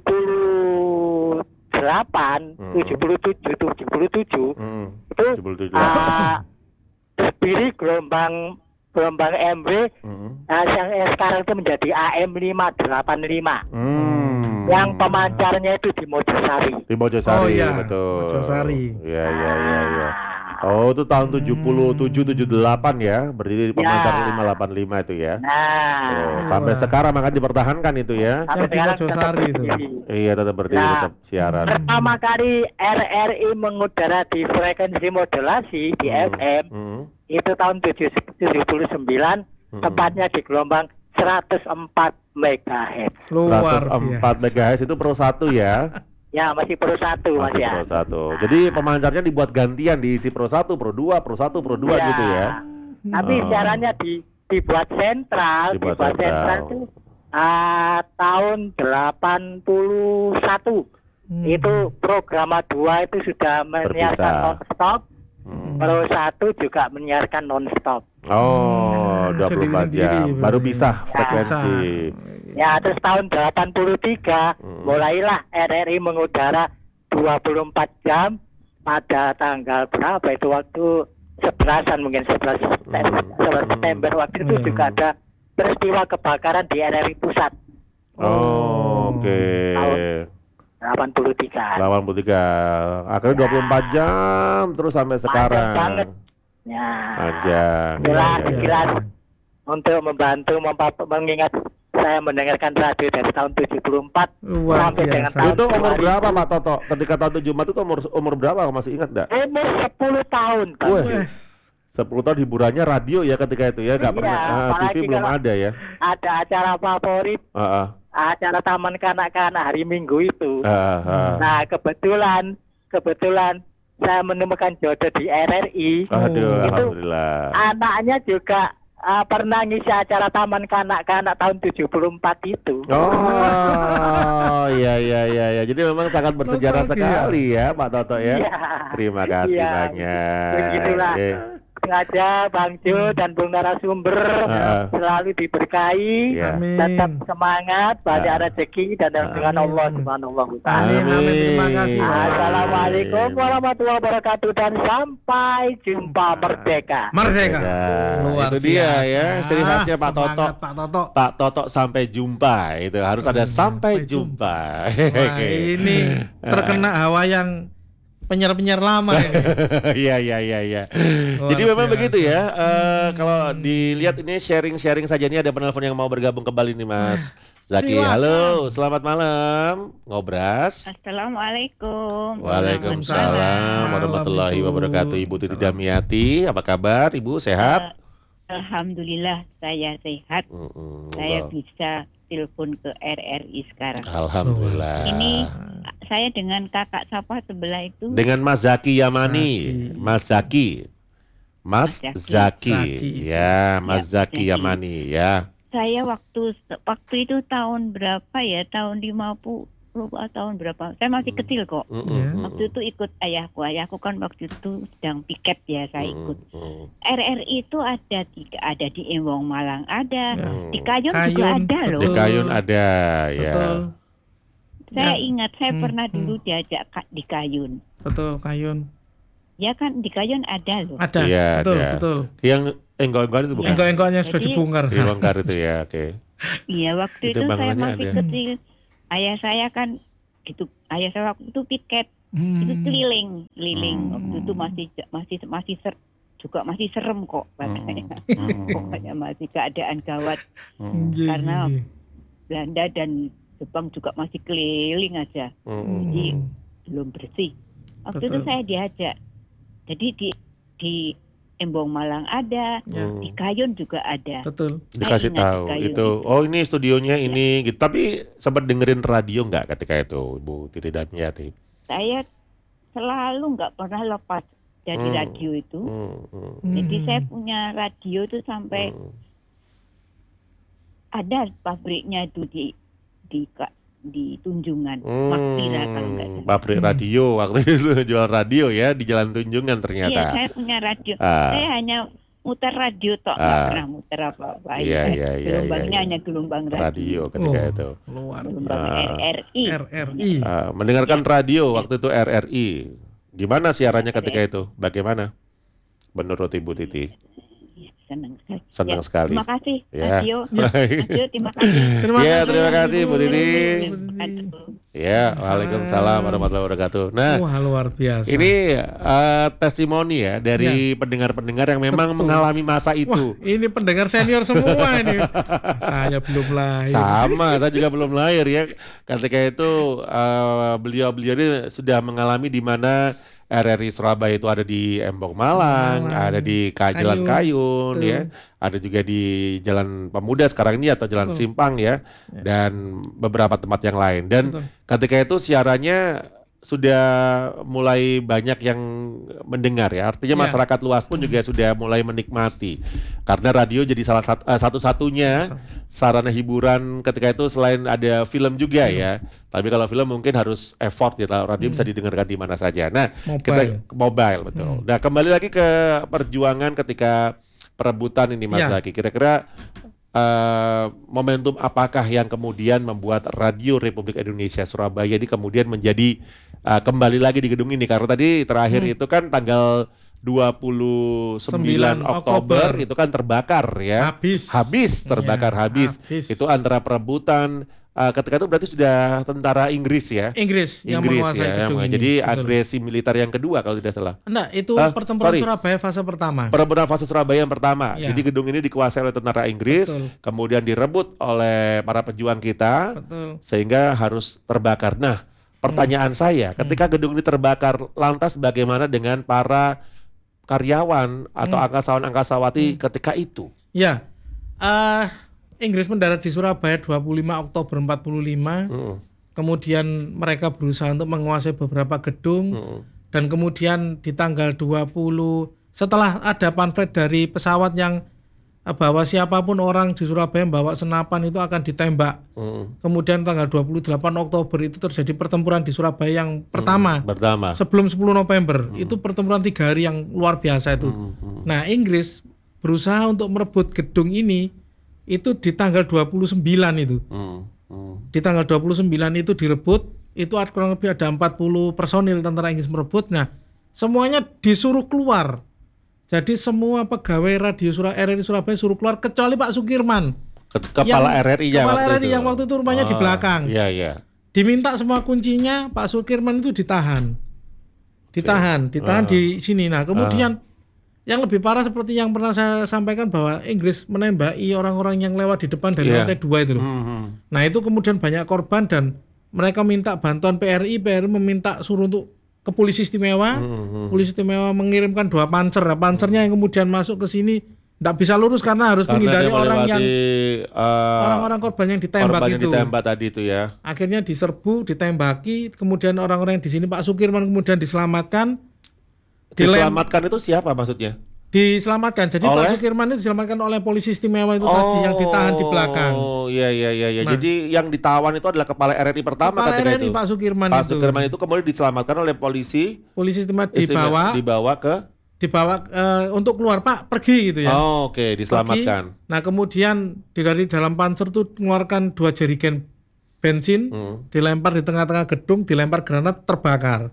Speaker 4: puluh delapan,
Speaker 1: Hmm.
Speaker 4: tujuh puluh tujuh, tujuh puluh tujuh
Speaker 1: Mm-mm.
Speaker 4: itu
Speaker 1: tujuh puluh tujuh.
Speaker 4: ah, berdiri gelombang gelombang M W
Speaker 1: Mm-mm.
Speaker 4: ah, yang yang sekarang itu menjadi A M lima delapan lima.
Speaker 1: Hmm.
Speaker 4: Yang pemancarnya itu di Mojosari.
Speaker 1: Di Mojosari,
Speaker 2: Oh, iya.
Speaker 1: betul.
Speaker 2: Mojosari.
Speaker 1: Iya, iya, iya, iya.
Speaker 4: Ah,
Speaker 1: Oh, itu tahun tujuh puluh tujuh tujuh puluh delapan ya, berdiri di pemancar
Speaker 4: Ya.
Speaker 1: lima delapan lima itu ya.
Speaker 4: Nah,
Speaker 1: Oh, sampai
Speaker 2: Wah.
Speaker 1: sekarang maka dipertahankan itu ya.
Speaker 4: sampai
Speaker 2: Yang di
Speaker 4: sekarang
Speaker 2: Mojosari
Speaker 4: tetap
Speaker 2: itu.
Speaker 4: berdiri.
Speaker 1: Iya, tetap berdiri,
Speaker 4: Nah.
Speaker 1: tetap siaran.
Speaker 4: Pertama kali R R I mengudara di frekuensi modulasi di
Speaker 1: Hmm.
Speaker 4: F M
Speaker 1: Hmm.
Speaker 4: itu tahun tujuh puluh sembilan,
Speaker 1: Hmm.
Speaker 4: tepatnya di gelombang seratus empat megahertz.
Speaker 2: Luar
Speaker 1: seratus empat
Speaker 2: biasa.
Speaker 1: megahertz itu Pro satu ya.
Speaker 4: Ya, masih Pro satu Mas
Speaker 1: Masih
Speaker 4: ya.
Speaker 1: Pro satu. Jadi pemancarnya dibuat gantian, diisi Pro satu, Pro dua, Pro satu, Pro dua gitu ya.
Speaker 4: Tapi
Speaker 1: Oh.
Speaker 4: siarannya di dibuat sentral,
Speaker 1: Dibuat
Speaker 4: dibuat,
Speaker 1: sentral.
Speaker 4: sentral itu ah, tahun delapan puluh satu.
Speaker 2: Hmm.
Speaker 4: Itu programa dua itu sudah menyiarkan
Speaker 1: Berpisah.
Speaker 4: non-stop.
Speaker 1: Hmm.
Speaker 4: Pro satu juga menyiarkan non-stop.
Speaker 1: Oh,
Speaker 2: Hmm,
Speaker 1: dua puluh empat
Speaker 2: sendiri-sendiri
Speaker 1: jam. Baru
Speaker 2: berarti.
Speaker 1: pisah frekuensi.
Speaker 4: Ya, terus tahun delapan puluh tiga
Speaker 1: Hmm.
Speaker 4: mulailah R R I mengudara dua puluh empat jam pada tanggal berapa itu waktu sebelasan mungkin sebelas September,
Speaker 1: Hmm.
Speaker 4: sebelas September waktu itu
Speaker 2: Hmm.
Speaker 4: juga ada peristiwa kebakaran di R R I pusat
Speaker 1: Oh, oke.
Speaker 4: delapan puluh tiga.
Speaker 1: delapan puluh tiga. Akhirnya dua puluh empat jam terus sampai sekarang.
Speaker 4: banget. Ya.
Speaker 1: Panjang.
Speaker 4: Jelas,
Speaker 1: Iya, iya,
Speaker 4: jelas.
Speaker 1: iya.
Speaker 4: Untuk membantu mempa- mengingat saya mendengarkan radio dari tahun tujuh puluh empat
Speaker 2: Luar
Speaker 4: sampai dengan
Speaker 2: biasa.
Speaker 4: tahun
Speaker 1: Itu umur
Speaker 4: dua ribu.
Speaker 1: berapa Pak Toto? Ketika tahun tujuh puluh empat itu umur umur berapa? Masih ingat enggak?
Speaker 4: Umur sepuluh tahun, Pak.
Speaker 1: Wah.
Speaker 2: Wes.
Speaker 1: sepuluh tahun hiburannya radio ya ketika itu ya, enggak
Speaker 4: Iya,
Speaker 1: pernah ah, T V
Speaker 4: apalagi
Speaker 1: belum
Speaker 4: kalau-
Speaker 1: ada ya.
Speaker 4: Ada acara favorit,
Speaker 1: Ah, ah,
Speaker 4: acara taman kanak-kanak hari Minggu itu.
Speaker 1: ah, ah.
Speaker 4: Nah, kebetulan, kebetulan saya menemukan jodoh di R R I.
Speaker 1: Aduh,
Speaker 4: Itu
Speaker 1: alhamdulillah.
Speaker 4: anaknya juga ah, pernah ngisi acara taman kanak-kanak tahun tujuh puluh empat itu.
Speaker 1: Oh, iya iya iya iya. Jadi memang sangat bersejarah
Speaker 2: Nostalgia.
Speaker 1: sekali ya Pak Toto ya.
Speaker 4: Iya.
Speaker 1: Terima kasih
Speaker 4: Iya,
Speaker 1: banyak.
Speaker 4: begitulah.
Speaker 1: Oke.
Speaker 4: Sengaja Bang Jo dan Bung narasumber
Speaker 1: Ah.
Speaker 4: selalu diberkahi.
Speaker 1: Ya.
Speaker 4: Tetap
Speaker 2: Amin.
Speaker 4: semangat, banyak
Speaker 1: Ya.
Speaker 4: rezeki dan dengan
Speaker 2: Amin.
Speaker 4: Allah Subhanahu wa taala.
Speaker 2: Amin, amin. Terima kasih, Pak.
Speaker 4: Assalamualaikum warahmatullahi wabarakatuh dan sampai jumpa merdeka.
Speaker 2: Merdeka.
Speaker 1: Ya,
Speaker 2: Luar
Speaker 1: itu dia
Speaker 2: biasa.
Speaker 1: ya, ciri khasnya Pak
Speaker 2: Semangat,
Speaker 1: Toto.
Speaker 2: Pak Toto.
Speaker 1: Pak Toto sampai jumpa itu harus ada
Speaker 2: Hmm,
Speaker 1: sampai
Speaker 2: sampai
Speaker 1: jumpa.
Speaker 2: Wah, ini terkena hawa yang penyiar-penyiar lama ini.
Speaker 1: Iya iya iya iya.
Speaker 2: Luar
Speaker 1: Jadi memang
Speaker 2: biasa.
Speaker 1: begitu ya. Eh, Kalau
Speaker 2: Hmm.
Speaker 1: dilihat ini sharing-sharing saja, ini ada penelpon yang mau bergabung kembali nih Mas Zaki.
Speaker 2: silakan.
Speaker 1: Halo, selamat malam. Ngobras.
Speaker 5: Assalamualaikum.
Speaker 1: Waalaikumsalam warahmatullahi
Speaker 2: Ibu.
Speaker 1: wabarakatuh. Ibu Titi
Speaker 2: Salam.
Speaker 1: Damiati, apa kabar? Ibu sehat?
Speaker 5: Eh, Alhamdulillah saya sehat.
Speaker 1: Mm-mm,
Speaker 5: Saya
Speaker 1: Allah.
Speaker 5: bisa telepon ke R R I sekarang.
Speaker 1: Alhamdulillah.
Speaker 5: Ini saya dengan kakak siapa sebelah itu.
Speaker 1: Dengan Mas Zaki Yamani,
Speaker 2: Zaki.
Speaker 1: Mas Zaki, Mas
Speaker 5: Mas
Speaker 1: Zaki,
Speaker 2: Zaki.
Speaker 1: ya Mas
Speaker 5: Ya,
Speaker 1: Zaki
Speaker 5: Zaki.
Speaker 1: Yamani, ya.
Speaker 5: Saya waktu waktu itu tahun berapa ya? Tahun lima puluh lupa tahun berapa. Saya masih
Speaker 1: Hmm.
Speaker 5: kecil kok.
Speaker 1: Mm-mm,
Speaker 2: Ya.
Speaker 1: mm-mm.
Speaker 5: Waktu itu ikut ayahku. Ayahku kan waktu itu sedang piket ya, saya
Speaker 1: Mm-mm,
Speaker 5: ikut.
Speaker 1: mm-mm.
Speaker 5: R R I itu ada di ada di Embong Malang ada,
Speaker 2: Ya.
Speaker 1: Mm.
Speaker 5: di Kayun, juga
Speaker 2: Kayun,
Speaker 5: ada loh.
Speaker 1: Di
Speaker 2: betul.
Speaker 1: Kayun ada, ya.
Speaker 2: Betul,
Speaker 5: Saya
Speaker 2: Ya.
Speaker 5: ingat saya
Speaker 2: Hmm,
Speaker 5: pernah
Speaker 2: hmm.
Speaker 5: dulu diajak ka- di Kayun.
Speaker 2: betul Kayun.
Speaker 5: Ya kan di Kayun ada loh.
Speaker 2: Ada,
Speaker 1: Iya,
Speaker 2: betul,
Speaker 1: ada.
Speaker 2: betul.
Speaker 1: Yang enggak-enggak itu bukan?
Speaker 2: Engkau-engkaunya sudah
Speaker 5: Jadi-
Speaker 2: dibongkar.
Speaker 1: Di Bongkar itu ya, oke.
Speaker 5: Iya waktu
Speaker 1: Itu
Speaker 5: itu, saya
Speaker 1: bangunannya
Speaker 5: masih
Speaker 1: ada.
Speaker 5: kecil. Ayah saya kan gitu. Ayah saya waktu itu piket
Speaker 2: Hmm.
Speaker 5: itu keliling, keliling.
Speaker 1: Hmm.
Speaker 5: Waktu itu masih masih masih ser, juga masih serem kok katanya.
Speaker 1: Hmm.
Speaker 5: Pokoknya masih keadaan gawat.
Speaker 1: Mm,
Speaker 2: Iya,
Speaker 5: Karena-
Speaker 2: iya.
Speaker 5: Belanda dan Jepang juga masih keliling aja.
Speaker 1: mm,
Speaker 5: Jadi
Speaker 2: Hmm.
Speaker 5: belum bersih. Waktu
Speaker 2: Betul.
Speaker 5: itu saya diajak. Jadi di di Embong Malang ada,
Speaker 2: Ya,
Speaker 1: mm.
Speaker 5: di Kayun juga ada.
Speaker 2: betul.
Speaker 1: Dikasih
Speaker 5: ingat
Speaker 1: tahu
Speaker 5: di Kayun
Speaker 1: itu,
Speaker 5: itu.
Speaker 1: oh ini studionya ini, gitu. Tapi sempat dengerin radio nggak ketika itu, Bu Titi Damiati?
Speaker 5: Saya selalu nggak pernah lepas dari
Speaker 1: Hmm.
Speaker 5: radio itu.
Speaker 1: Mm, mm,
Speaker 5: Jadi
Speaker 2: Hmm.
Speaker 5: saya punya radio itu sampai
Speaker 1: mm.
Speaker 5: ada pabriknya itu di di Ka- di Tunjungan,
Speaker 1: Hmm,
Speaker 5: Makpira kalau nggak salah.
Speaker 1: pabrik
Speaker 2: Hmm.
Speaker 1: radio waktu itu jual radio ya di Jalan Tunjungan
Speaker 5: Iya,
Speaker 1: ternyata.
Speaker 5: saya punya radio.
Speaker 1: Ah,
Speaker 5: Saya hanya muter radio tok, nggak
Speaker 1: Ah.
Speaker 5: pernah muter apa-apa.
Speaker 1: Iya,
Speaker 5: Ya,
Speaker 1: iya, iya,
Speaker 5: gelombangnya
Speaker 1: iya, iya.
Speaker 5: hanya gelombang radio.
Speaker 1: radio ketika
Speaker 2: Oh,
Speaker 1: itu.
Speaker 2: luar
Speaker 5: Gelombang
Speaker 1: Ah.
Speaker 5: R R I.
Speaker 2: R R I.
Speaker 1: Ah, mendengarkan radio waktu itu R R I. Gimana siarannya
Speaker 5: R R I.
Speaker 1: ketika itu? Bagaimana? Menurut Ibu Titi?
Speaker 5: Senang sekali.
Speaker 1: Senang
Speaker 5: Ya,
Speaker 1: sekali.
Speaker 5: Terima kasih
Speaker 1: Ya.
Speaker 5: radio.
Speaker 2: Ya.
Speaker 5: Radio terima kasih.
Speaker 2: Terima
Speaker 1: Ya,
Speaker 2: kasih.
Speaker 1: terima kasih, Bu Titi.
Speaker 5: Aduh.
Speaker 1: Ya, Waalaikumsalam warahmatullahi wabarakatuh. Nah,
Speaker 2: Wah, luar biasa.
Speaker 1: ini eh, testimoni ya dari pendengar-pendengar yang memang
Speaker 2: Betul.
Speaker 1: mengalami masa
Speaker 2: Wah,
Speaker 1: itu.
Speaker 2: ini pendengar senior semua ini. Saya belum lahir.
Speaker 1: Sama, saya juga belum lahir ya. Ketika itu eh, beliau-beliau ini sudah mengalami di mana R R I Surabaya itu ada di Embong Malang,
Speaker 2: Malang,
Speaker 1: ada di Ka- Jalan Kayun,
Speaker 2: betul.
Speaker 1: ya, ada juga di Jalan Pemuda sekarang ini atau Jalan
Speaker 2: Betul.
Speaker 1: Simpang ya,
Speaker 2: Ya.
Speaker 1: dan beberapa tempat yang lain. Dan
Speaker 2: Betul.
Speaker 1: ketika itu siarannya sudah mulai banyak yang mendengar ya, artinya
Speaker 2: Ya.
Speaker 1: masyarakat luas pun juga sudah mulai menikmati karena radio jadi salah satu eh, satu-satunya sarana hiburan ketika itu selain ada film juga ya. Tapi kalau film mungkin harus effort ya, kalau radio
Speaker 2: Hmm.
Speaker 1: bisa didengarkan di mana saja. Nah,
Speaker 2: Mobile.
Speaker 1: kita mobile betul.
Speaker 2: Hmm.
Speaker 1: Nah, kembali lagi ke perjuangan ketika perebutan ini Mas
Speaker 2: Ya.
Speaker 1: Zaki. Kira-kira eh, momentum apakah yang kemudian membuat Radio Republik Indonesia Surabaya ini kemudian menjadi eh, kembali lagi di gedung ini? Karena tadi terakhir
Speaker 2: Hmm.
Speaker 1: itu kan tanggal dua puluh sembilan
Speaker 2: sembilan
Speaker 1: Oktober
Speaker 2: Oktober.
Speaker 1: itu kan terbakar ya.
Speaker 2: Habis.
Speaker 1: Habis, terbakar
Speaker 2: Iya,
Speaker 1: habis. Itu antara perebutan eh, ketika itu berarti sudah tentara Inggris ya.
Speaker 2: Inggris yang
Speaker 1: Inggris
Speaker 2: menguasai
Speaker 1: ya,
Speaker 2: gedung
Speaker 1: yang-
Speaker 2: ini.
Speaker 1: jadi
Speaker 2: Betul.
Speaker 1: agresi militer yang kedua kalau tidak salah.
Speaker 2: Enggak, itu
Speaker 1: Ah,
Speaker 2: pertempuran
Speaker 1: sorry.
Speaker 2: Surabaya fase pertama.
Speaker 1: Perebutan fase Surabaya yang pertama.
Speaker 2: Ya.
Speaker 1: Jadi gedung ini dikuasai oleh tentara Inggris,
Speaker 2: Betul.
Speaker 1: kemudian direbut oleh para pejuang kita
Speaker 2: Betul.
Speaker 1: sehingga harus terbakar. Nah, pertanyaan saya, ketika gedung ini terbakar, lantas bagaimana dengan para karyawan atau
Speaker 2: Hmm.
Speaker 1: angkasawan-angkasawati ketika itu?
Speaker 2: Ya. eh Inggris mendarat di Surabaya dua puluh lima Oktober empat puluh lima.
Speaker 1: Mm,
Speaker 2: Kemudian mereka berusaha untuk menguasai beberapa gedung.
Speaker 1: mm,
Speaker 2: Dan kemudian di tanggal dua puluh setelah ada pamflet dari pesawat yang eh, bahwa siapapun orang di Surabaya yang bawa senapan itu akan ditembak.
Speaker 1: mm,
Speaker 2: Kemudian tanggal dua puluh delapan Oktober itu terjadi pertempuran di Surabaya yang pertama.
Speaker 1: pertama.
Speaker 2: Sebelum sepuluh November itu pertempuran tiga hari yang luar biasa itu.
Speaker 1: Mm, mm,
Speaker 2: Nah, Inggris berusaha untuk merebut gedung ini itu di tanggal dua puluh sembilan itu.
Speaker 1: mm, mm.
Speaker 2: Di tanggal dua puluh sembilan itu direbut, itu ada kurang lebih ada empat puluh personil tentara Inggris merebut. Nah, semuanya disuruh keluar. Jadi semua pegawai radio Surabaya, R R I Surabaya suruh keluar kecuali Pak Sukirman.
Speaker 1: Ke- Kepala
Speaker 2: Yang-
Speaker 1: R R I ya
Speaker 2: Kepala
Speaker 1: waktu
Speaker 2: R R I
Speaker 1: itu.
Speaker 2: yang waktu itu rumahnya di
Speaker 1: Ah,
Speaker 2: belakang.
Speaker 1: Iya, iya.
Speaker 2: Diminta semua kuncinya, Pak Sukirman itu ditahan. Ditahan, ditahan
Speaker 1: Ah.
Speaker 2: di sini. Nah, kemudian yang lebih parah seperti yang pernah saya sampaikan bahwa Inggris menembaki orang-orang yang lewat di depan dari
Speaker 1: Iya.
Speaker 2: lantai dua itu loh.
Speaker 1: Hmm.
Speaker 2: Nah, itu kemudian banyak korban dan mereka minta bantuan P R I, P R I meminta suruh untuk ke polisi istimewa.
Speaker 1: Hmm.
Speaker 2: Polisi istimewa mengirimkan dua panser. Nah, pansernya yang kemudian masuk ke sini tidak bisa lurus karena harus
Speaker 1: Karena
Speaker 2: menghindari
Speaker 1: dia
Speaker 2: orang yang
Speaker 1: melewati, eh,
Speaker 2: orang-orang korban yang ditembak
Speaker 1: korban yang
Speaker 2: itu.
Speaker 1: ditembak tadi itu ya.
Speaker 2: Akhirnya diserbu, ditembaki, kemudian orang-orang yang di sini Pak Sukirman kemudian diselamatkan. Dilem-
Speaker 1: Diselamatkan itu siapa maksudnya?
Speaker 2: diselamatkan. Jadi
Speaker 1: Oleh?
Speaker 2: Pak Sukirman itu diselamatkan oleh polisi istimewa itu tadi yang ditahan di belakang.
Speaker 1: Oh, iya iya iya iya.
Speaker 2: Nah.
Speaker 1: Jadi yang ditawan itu adalah kepala R R I pertama
Speaker 2: Kepala
Speaker 1: ketika
Speaker 2: R R I
Speaker 1: itu.
Speaker 2: Pak Sukirman
Speaker 1: Pak
Speaker 2: itu.
Speaker 1: Sukirman itu kemudian diselamatkan oleh polisi
Speaker 2: Polisi istimewa
Speaker 1: istimewa-
Speaker 2: dibawa,
Speaker 1: dibawa ke
Speaker 2: dibawa eh, untuk keluar Pak pergi gitu ya.
Speaker 1: Oh, oke, diselamatkan.
Speaker 2: Pergi. Nah kemudian di dari dalam panser tuh mengeluarkan dua jerigen bensin,
Speaker 1: Hmm.
Speaker 2: dilempar di tengah-tengah gedung, dilempar granat, terbakar.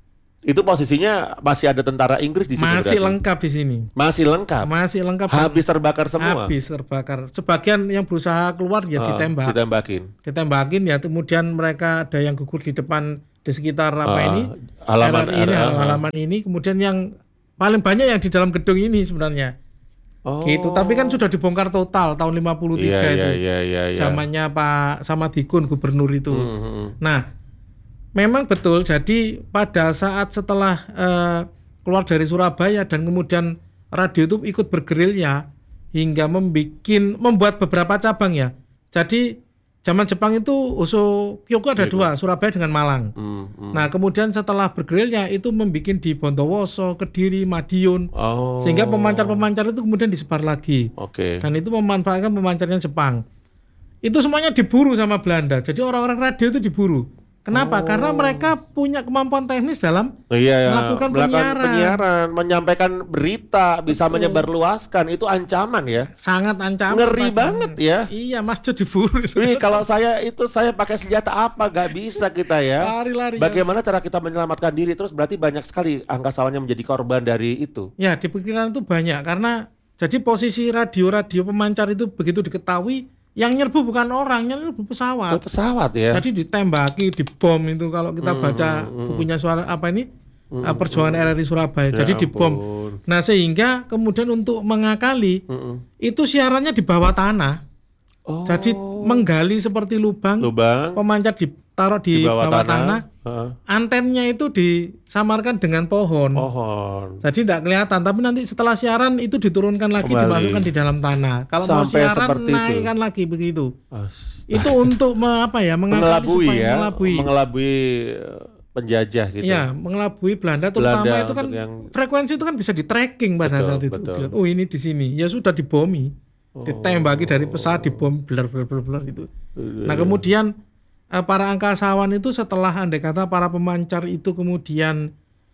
Speaker 1: Itu posisinya masih ada tentara Inggris di sini
Speaker 2: Masih
Speaker 1: berarti?
Speaker 2: lengkap di sini.
Speaker 1: Masih lengkap.
Speaker 2: Masih lengkap. dan
Speaker 1: Habis terbakar semua.
Speaker 2: Habis terbakar. Sebagian yang berusaha keluar ya
Speaker 1: Ah,
Speaker 2: ditembak.
Speaker 1: Ditembakin.
Speaker 2: Ditembakin ya kemudian mereka ada yang gugur di depan di sekitar apa
Speaker 1: Ah,
Speaker 2: ini
Speaker 1: halaman
Speaker 2: R R I ini
Speaker 1: R R I.
Speaker 2: halaman ini kemudian yang paling banyak yang di dalam gedung ini sebenarnya
Speaker 1: Oh.
Speaker 2: gitu tapi kan sudah dibongkar total tahun lima puluh tiga
Speaker 1: Iya,
Speaker 2: itu
Speaker 1: iya, iya, iya, iya.
Speaker 2: zamannya Pak Samadikun gubernur itu.
Speaker 1: Hmm, hmm, hmm.
Speaker 2: Nah memang betul jadi pada saat setelah eh, keluar dari Surabaya dan kemudian radio itu ikut bergerilya hingga membikin membuat beberapa cabang ya. Jadi zaman Jepang itu Uso Kyoku ada
Speaker 1: Kyoku.
Speaker 2: dua, Surabaya dengan Malang.
Speaker 1: Hmm, hmm.
Speaker 2: Nah kemudian setelah bergerilya itu membikin di Bondowoso, Kediri, Madiun,
Speaker 1: Oh.
Speaker 2: sehingga pemancar-pemancar itu kemudian disebar lagi
Speaker 1: Oke.
Speaker 2: dan itu memanfaatkan pemancarnya Jepang. Itu semuanya diburu sama Belanda. Jadi orang-orang radio itu diburu. Kenapa?
Speaker 1: Oh.
Speaker 2: Karena mereka punya kemampuan teknis dalam
Speaker 1: Iya, ya.
Speaker 2: melakukan penyiaran.
Speaker 1: penyiaran, menyampaikan berita, bisa
Speaker 2: Betul.
Speaker 1: menyebarluaskan, itu ancaman ya.
Speaker 2: sangat ancaman.
Speaker 1: Ngeri
Speaker 2: Pak.
Speaker 1: banget ya.
Speaker 2: Iya, Mas Jo diburu.
Speaker 1: Wih, kalau saya itu saya pakai senjata apa? Gak bisa kita ya.
Speaker 2: Lari-lari.
Speaker 1: Bagaimana cara kita menyelamatkan diri? Terus berarti banyak sekali angkasawan yang menjadi korban dari itu.
Speaker 2: Ya, di pikiran itu banyak karena jadi posisi radio-radio pemancar itu begitu diketahui yang nyerbu bukan orang, yang nyerbu
Speaker 1: Oh,
Speaker 2: pesawat.
Speaker 1: pesawat ya.
Speaker 2: Jadi ditembaki, dibom itu kalau kita
Speaker 1: Hmm,
Speaker 2: baca
Speaker 1: hmm, hmm.
Speaker 2: bukunya suara apa ini?
Speaker 1: Hmm,
Speaker 2: eh, Perjuangan R R I Surabaya.
Speaker 1: Ya
Speaker 2: Jadi dibom.
Speaker 1: ampun.
Speaker 2: Nah, sehingga kemudian untuk mengakali
Speaker 1: Mm-mm.
Speaker 2: itu siarannya di bawah tanah.
Speaker 1: Oh.
Speaker 2: Jadi menggali seperti lubang,
Speaker 1: lubang
Speaker 2: pemancar ditaruh di,
Speaker 1: di bawah,
Speaker 2: bawah,
Speaker 1: tanah,
Speaker 2: tanah,
Speaker 1: Heeh.
Speaker 2: antennya itu disamarkan dengan pohon.
Speaker 1: pohon.
Speaker 2: Jadi tidak kelihatan, tapi nanti setelah siaran itu diturunkan lagi,
Speaker 1: Kembali.
Speaker 2: dimasukkan di dalam tanah. Kalau mau
Speaker 1: Sampai
Speaker 2: siaran
Speaker 1: seperti itu.
Speaker 2: naikkan lagi begitu.
Speaker 1: As-
Speaker 2: Itu untuk me, apa ya? Mengakali
Speaker 1: mengelabui
Speaker 2: supaya
Speaker 1: ya,
Speaker 2: mengelabui.
Speaker 1: mengelabui eh, penjajah gitu.
Speaker 2: Iya, mengelabui Belanda terutama
Speaker 1: Belanda
Speaker 2: itu kan
Speaker 1: untuk yang-
Speaker 2: frekuensi itu kan bisa di tracking pada
Speaker 1: Betul,
Speaker 2: saat itu.
Speaker 1: betul.
Speaker 2: Dilihat, oh ini di sini. Ya sudah dibomi.
Speaker 1: Oh.
Speaker 2: Ditembaki dari pesawat dibom bler bler bler bler itu.
Speaker 1: Iya,
Speaker 2: Nah,
Speaker 1: iya.
Speaker 2: kemudian eh, para angkasawan itu setelah andai kata para pemancar itu kemudian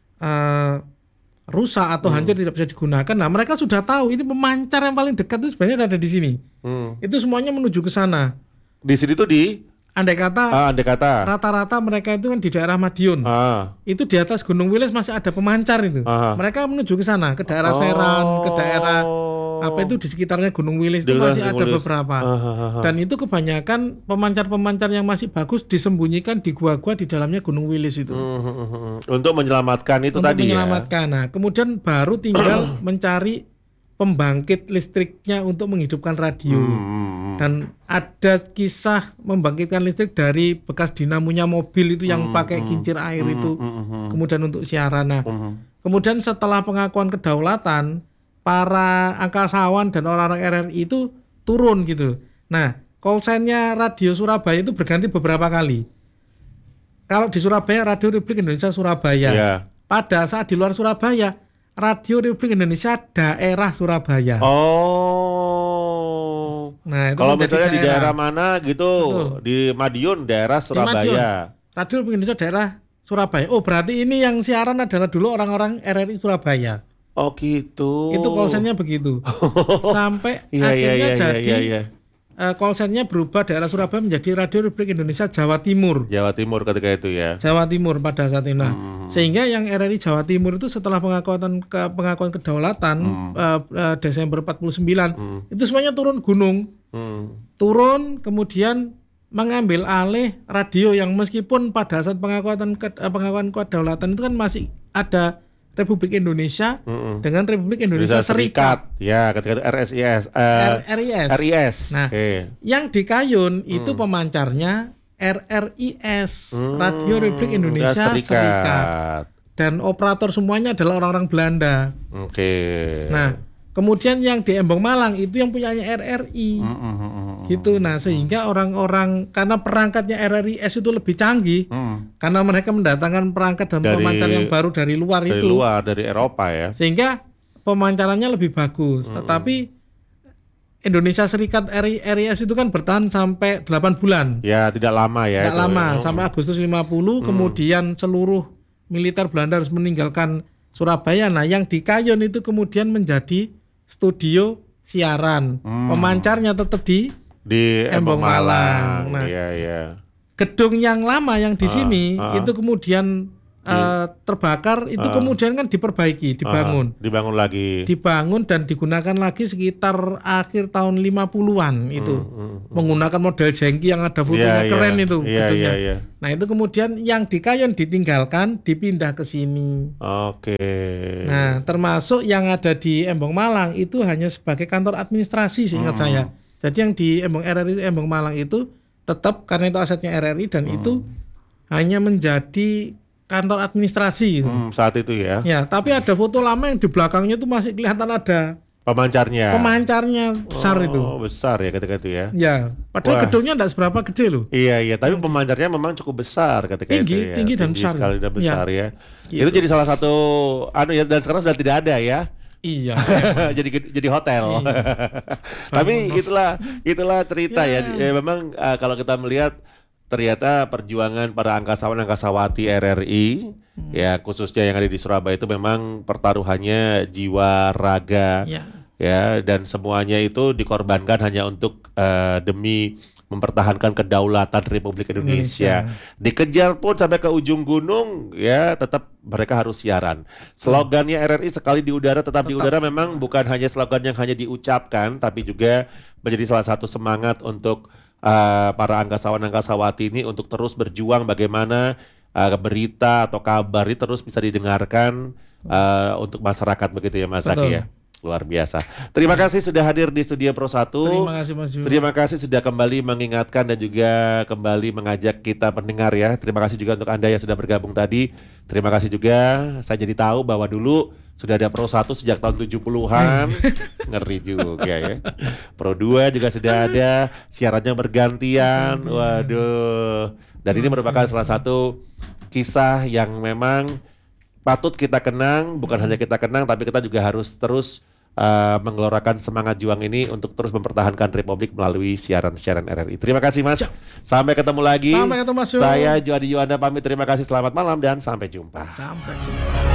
Speaker 2: eh, rusak atau
Speaker 1: Hmm.
Speaker 2: hancur tidak bisa digunakan. Nah, mereka sudah tahu ini pemancar yang paling dekat itu sebenarnya ada di sini.
Speaker 1: Hmm.
Speaker 2: Itu semuanya menuju ke sana.
Speaker 1: Di sini tuh di
Speaker 2: Andai kata
Speaker 1: ah, andai kata.
Speaker 2: rata-rata mereka itu kan di daerah Madiun.
Speaker 1: Ah.
Speaker 2: Itu di atas Gunung Wilis masih ada pemancar itu.
Speaker 1: Aha.
Speaker 2: Mereka menuju ke sana, ke daerah Seran, ke daerah apa itu di sekitarnya Gunung Wilis itu
Speaker 1: Di
Speaker 2: masih
Speaker 1: daerah
Speaker 2: ada
Speaker 1: Wilis.
Speaker 2: beberapa.
Speaker 1: Ah, ah, ah.
Speaker 2: Dan itu kebanyakan pemancar-pemancar yang masih bagus disembunyikan di gua-gua di dalamnya Gunung Wilis itu.
Speaker 1: Hmm, hmm, hmm, hmm. Untuk menyelamatkan itu
Speaker 2: Untuk
Speaker 1: tadi
Speaker 2: menyelamatkan. Nah, kemudian baru tinggal mencari pembangkit listriknya untuk menghidupkan
Speaker 1: ya.
Speaker 2: radio.
Speaker 1: Hmm, hmm, hmm.
Speaker 2: Dan ada kisah membangkitkan listrik dari bekas dinamonya mobil itu yang
Speaker 1: Hmm,
Speaker 2: pakai
Speaker 1: hmm.
Speaker 2: kincir air
Speaker 1: Hmm,
Speaker 2: itu.
Speaker 1: hmm, hmm,
Speaker 2: Kemudian untuk siaran. Nah,
Speaker 1: hmm.
Speaker 2: kemudian setelah pengakuan kedaulatan, para angkasawan dan orang-orang R R I itu turun gitu. Nah, call sign-nya Radio Surabaya itu berganti beberapa kali. Kalau di Surabaya, Radio Republik Indonesia Surabaya.
Speaker 1: Iya.
Speaker 2: Pada saat di luar Surabaya, Radio Republik Indonesia Daerah Surabaya.
Speaker 1: Oh.
Speaker 2: Nah, itu
Speaker 1: Kalau
Speaker 2: menjadi
Speaker 1: misalnya di daerah mana gitu,
Speaker 2: Betul.
Speaker 1: di Madiun daerah Surabaya.
Speaker 2: Radio Republik Indonesia Daerah Surabaya. Oh, berarti ini yang siaran adalah dulu orang-orang R R I Surabaya.
Speaker 1: Oh gitu.
Speaker 2: Itu call sign-nya begitu. Sampai
Speaker 1: Iya, iya,
Speaker 2: akhirnya
Speaker 1: iya, iya,
Speaker 2: jadi
Speaker 1: iya, iya.
Speaker 2: eh, call sign-nya berubah daerah Surabaya menjadi Radio Republik Indonesia Jawa Timur.
Speaker 1: Jawa Timur ketika itu ya.
Speaker 2: Jawa Timur pada saat itu. Nah,
Speaker 1: Hmm.
Speaker 2: sehingga yang R R I Jawa Timur itu setelah pengakuan ke pengakuan kedaulatan
Speaker 1: Hmm.
Speaker 2: eh, eh, Desember empat puluh sembilan
Speaker 1: Hmm.
Speaker 2: itu semuanya turun gunung.
Speaker 1: Hmm.
Speaker 2: Turun kemudian mengambil alih radio yang meskipun pada saat pengakuan ke- eh, pengakuan kedaulatan itu kan masih ada Republik Indonesia
Speaker 1: Mm-mm.
Speaker 2: dengan Republik Indonesia,
Speaker 1: Indonesia
Speaker 2: Serikat,
Speaker 1: Ya, ketika itu R S I S, eh,
Speaker 2: R- RIS.
Speaker 1: R I S.
Speaker 2: Nah,
Speaker 1: Oke.
Speaker 2: Yang di Kayun itu
Speaker 1: Hmm.
Speaker 2: pemancarnya R R I S,
Speaker 1: Hmm,
Speaker 2: Radio Republik Indonesia
Speaker 1: Serikat.
Speaker 2: Serikat. Dan operator semuanya adalah orang-orang Belanda.
Speaker 1: Oke.
Speaker 2: Nah, kemudian yang di Embong Malang itu yang punyanya R R I.
Speaker 1: Mm, mm, mm, mm,
Speaker 2: Gitu. Nah, sehingga orang-orang karena perangkatnya R R I S itu lebih canggih,
Speaker 1: mm.
Speaker 2: karena mereka mendatangkan perangkat dan
Speaker 1: Dari-
Speaker 2: pemancar yang baru dari luar
Speaker 1: Dari
Speaker 2: itu.
Speaker 1: luar, dari Eropa ya.
Speaker 2: Sehingga pemancarannya lebih bagus.
Speaker 1: Mm-mm.
Speaker 2: Tetapi Indonesia Serikat R I S itu kan bertahan sampai delapan bulan.
Speaker 1: Ya, tidak lama ya.
Speaker 2: Tidak
Speaker 1: itu.
Speaker 2: lama,
Speaker 1: Mm.
Speaker 2: sampai Agustus lima puluh,
Speaker 1: Hmm.
Speaker 2: kemudian seluruh militer Belanda harus meninggalkan Surabaya. Nah, yang di Kayun itu kemudian menjadi studio siaran.
Speaker 1: Hmm.
Speaker 2: Pemancarnya tetap di
Speaker 1: Di Embong
Speaker 2: Embong Malang.
Speaker 1: Malang.
Speaker 2: Nah.
Speaker 1: Iya, iya.
Speaker 2: gedung yang lama yang di
Speaker 1: Ah,
Speaker 2: sini
Speaker 1: ah.
Speaker 2: itu kemudian eh, terbakar, itu
Speaker 1: Ah.
Speaker 2: kemudian kan diperbaiki, dibangun.
Speaker 1: Ah, dibangun lagi.
Speaker 2: Dibangun dan digunakan lagi sekitar akhir tahun lima puluhan itu.
Speaker 1: Hmm, hmm, hmm.
Speaker 2: Menggunakan model jengki yang ada fotonya
Speaker 1: Iya,
Speaker 2: keren
Speaker 1: iya.
Speaker 2: itu
Speaker 1: Iya,
Speaker 2: gedungnya.
Speaker 1: iya, iya.
Speaker 2: Nah, itu kemudian yang di Kayun ditinggalkan, dipindah ke sini.
Speaker 1: Oke.
Speaker 2: Nah, termasuk yang ada di Embong Malang itu hanya sebagai kantor administrasi seingat
Speaker 1: Hmm.
Speaker 2: saya. Jadi yang di Embong R R I Embong Malang itu tetap karena itu asetnya R R I dan
Speaker 1: Hmm.
Speaker 2: itu hanya menjadi kantor administrasi gitu.
Speaker 1: Hmm, saat itu ya.
Speaker 2: Ya, tapi ada foto lama yang di belakangnya itu masih kelihatan ada
Speaker 1: Pemancarnya.
Speaker 2: pemancarnya besar
Speaker 1: Oh,
Speaker 2: itu.
Speaker 1: besar ya ketika itu ya.
Speaker 2: Ya, padahal
Speaker 1: Wah.
Speaker 2: gedungnya enggak seberapa gede loh.
Speaker 1: Iya, iya, tapi pemancarnya memang cukup besar ketika
Speaker 2: Tinggi,
Speaker 1: itu ya.
Speaker 2: tinggi dan besar.
Speaker 1: sekali dan
Speaker 2: Ya.
Speaker 1: besar ya.
Speaker 2: Gitu.
Speaker 1: Itu jadi salah satu anu ya, dan sekarang sudah tidak ada ya.
Speaker 2: Iya.
Speaker 1: jadi jadi hotel.
Speaker 2: Iya.
Speaker 1: Tapi
Speaker 2: Bangun.
Speaker 1: itulah itulah cerita ya.
Speaker 2: Ya.
Speaker 1: Ya, memang uh, kalau kita melihat ternyata perjuangan para angkasawan angkasawati R R I
Speaker 2: Hmm.
Speaker 1: ya khususnya yang ada di Surabaya itu memang pertaruhannya jiwa, raga
Speaker 2: Ya.
Speaker 1: ya, dan semuanya itu dikorbankan hanya untuk uh, demi mempertahankan kedaulatan Republik Indonesia. Dikejar pun sampai ke ujung gunung ya tetap mereka harus siaran. Slogannya R R I sekali di udara tetap, di
Speaker 2: Tetap.
Speaker 1: udara memang bukan hanya slogan yang hanya diucapkan tapi juga menjadi salah satu semangat untuk uh, para angkasawan-angkasawati ini untuk terus berjuang bagaimana uh, berita atau kabar ini terus bisa didengarkan uh, untuk masyarakat begitu ya Mas Zaki
Speaker 2: Betul.
Speaker 1: ya. Luar biasa. Terima kasih sudah hadir di Studio Pro satu.
Speaker 2: Terima kasih Mas Ju.
Speaker 1: Terima kasih sudah kembali mengingatkan dan juga kembali mengajak kita pendengar ya. Terima kasih juga untuk Anda yang sudah bergabung tadi. Terima kasih juga, saya jadi tahu bahwa dulu sudah ada Pro satu sejak tahun tujuh puluhan. Ngeri juga ya. Pro dua juga sudah ada, siarannya bergantian. Waduh. Dan ini merupakan salah satu kisah yang memang patut kita kenang, bukan hanya kita kenang tapi kita juga harus terus uh, menggelorakan semangat juang ini untuk terus mempertahankan Republik melalui siaran-siaran R R I. Terima kasih Mas.
Speaker 2: Siap.
Speaker 1: Sampai ketemu lagi.
Speaker 2: Sampai ketemu Mas Ju.
Speaker 1: Saya Juhadi Yuanda pamit. Terima kasih. Selamat malam dan sampai jumpa.
Speaker 2: Sampai jumpa.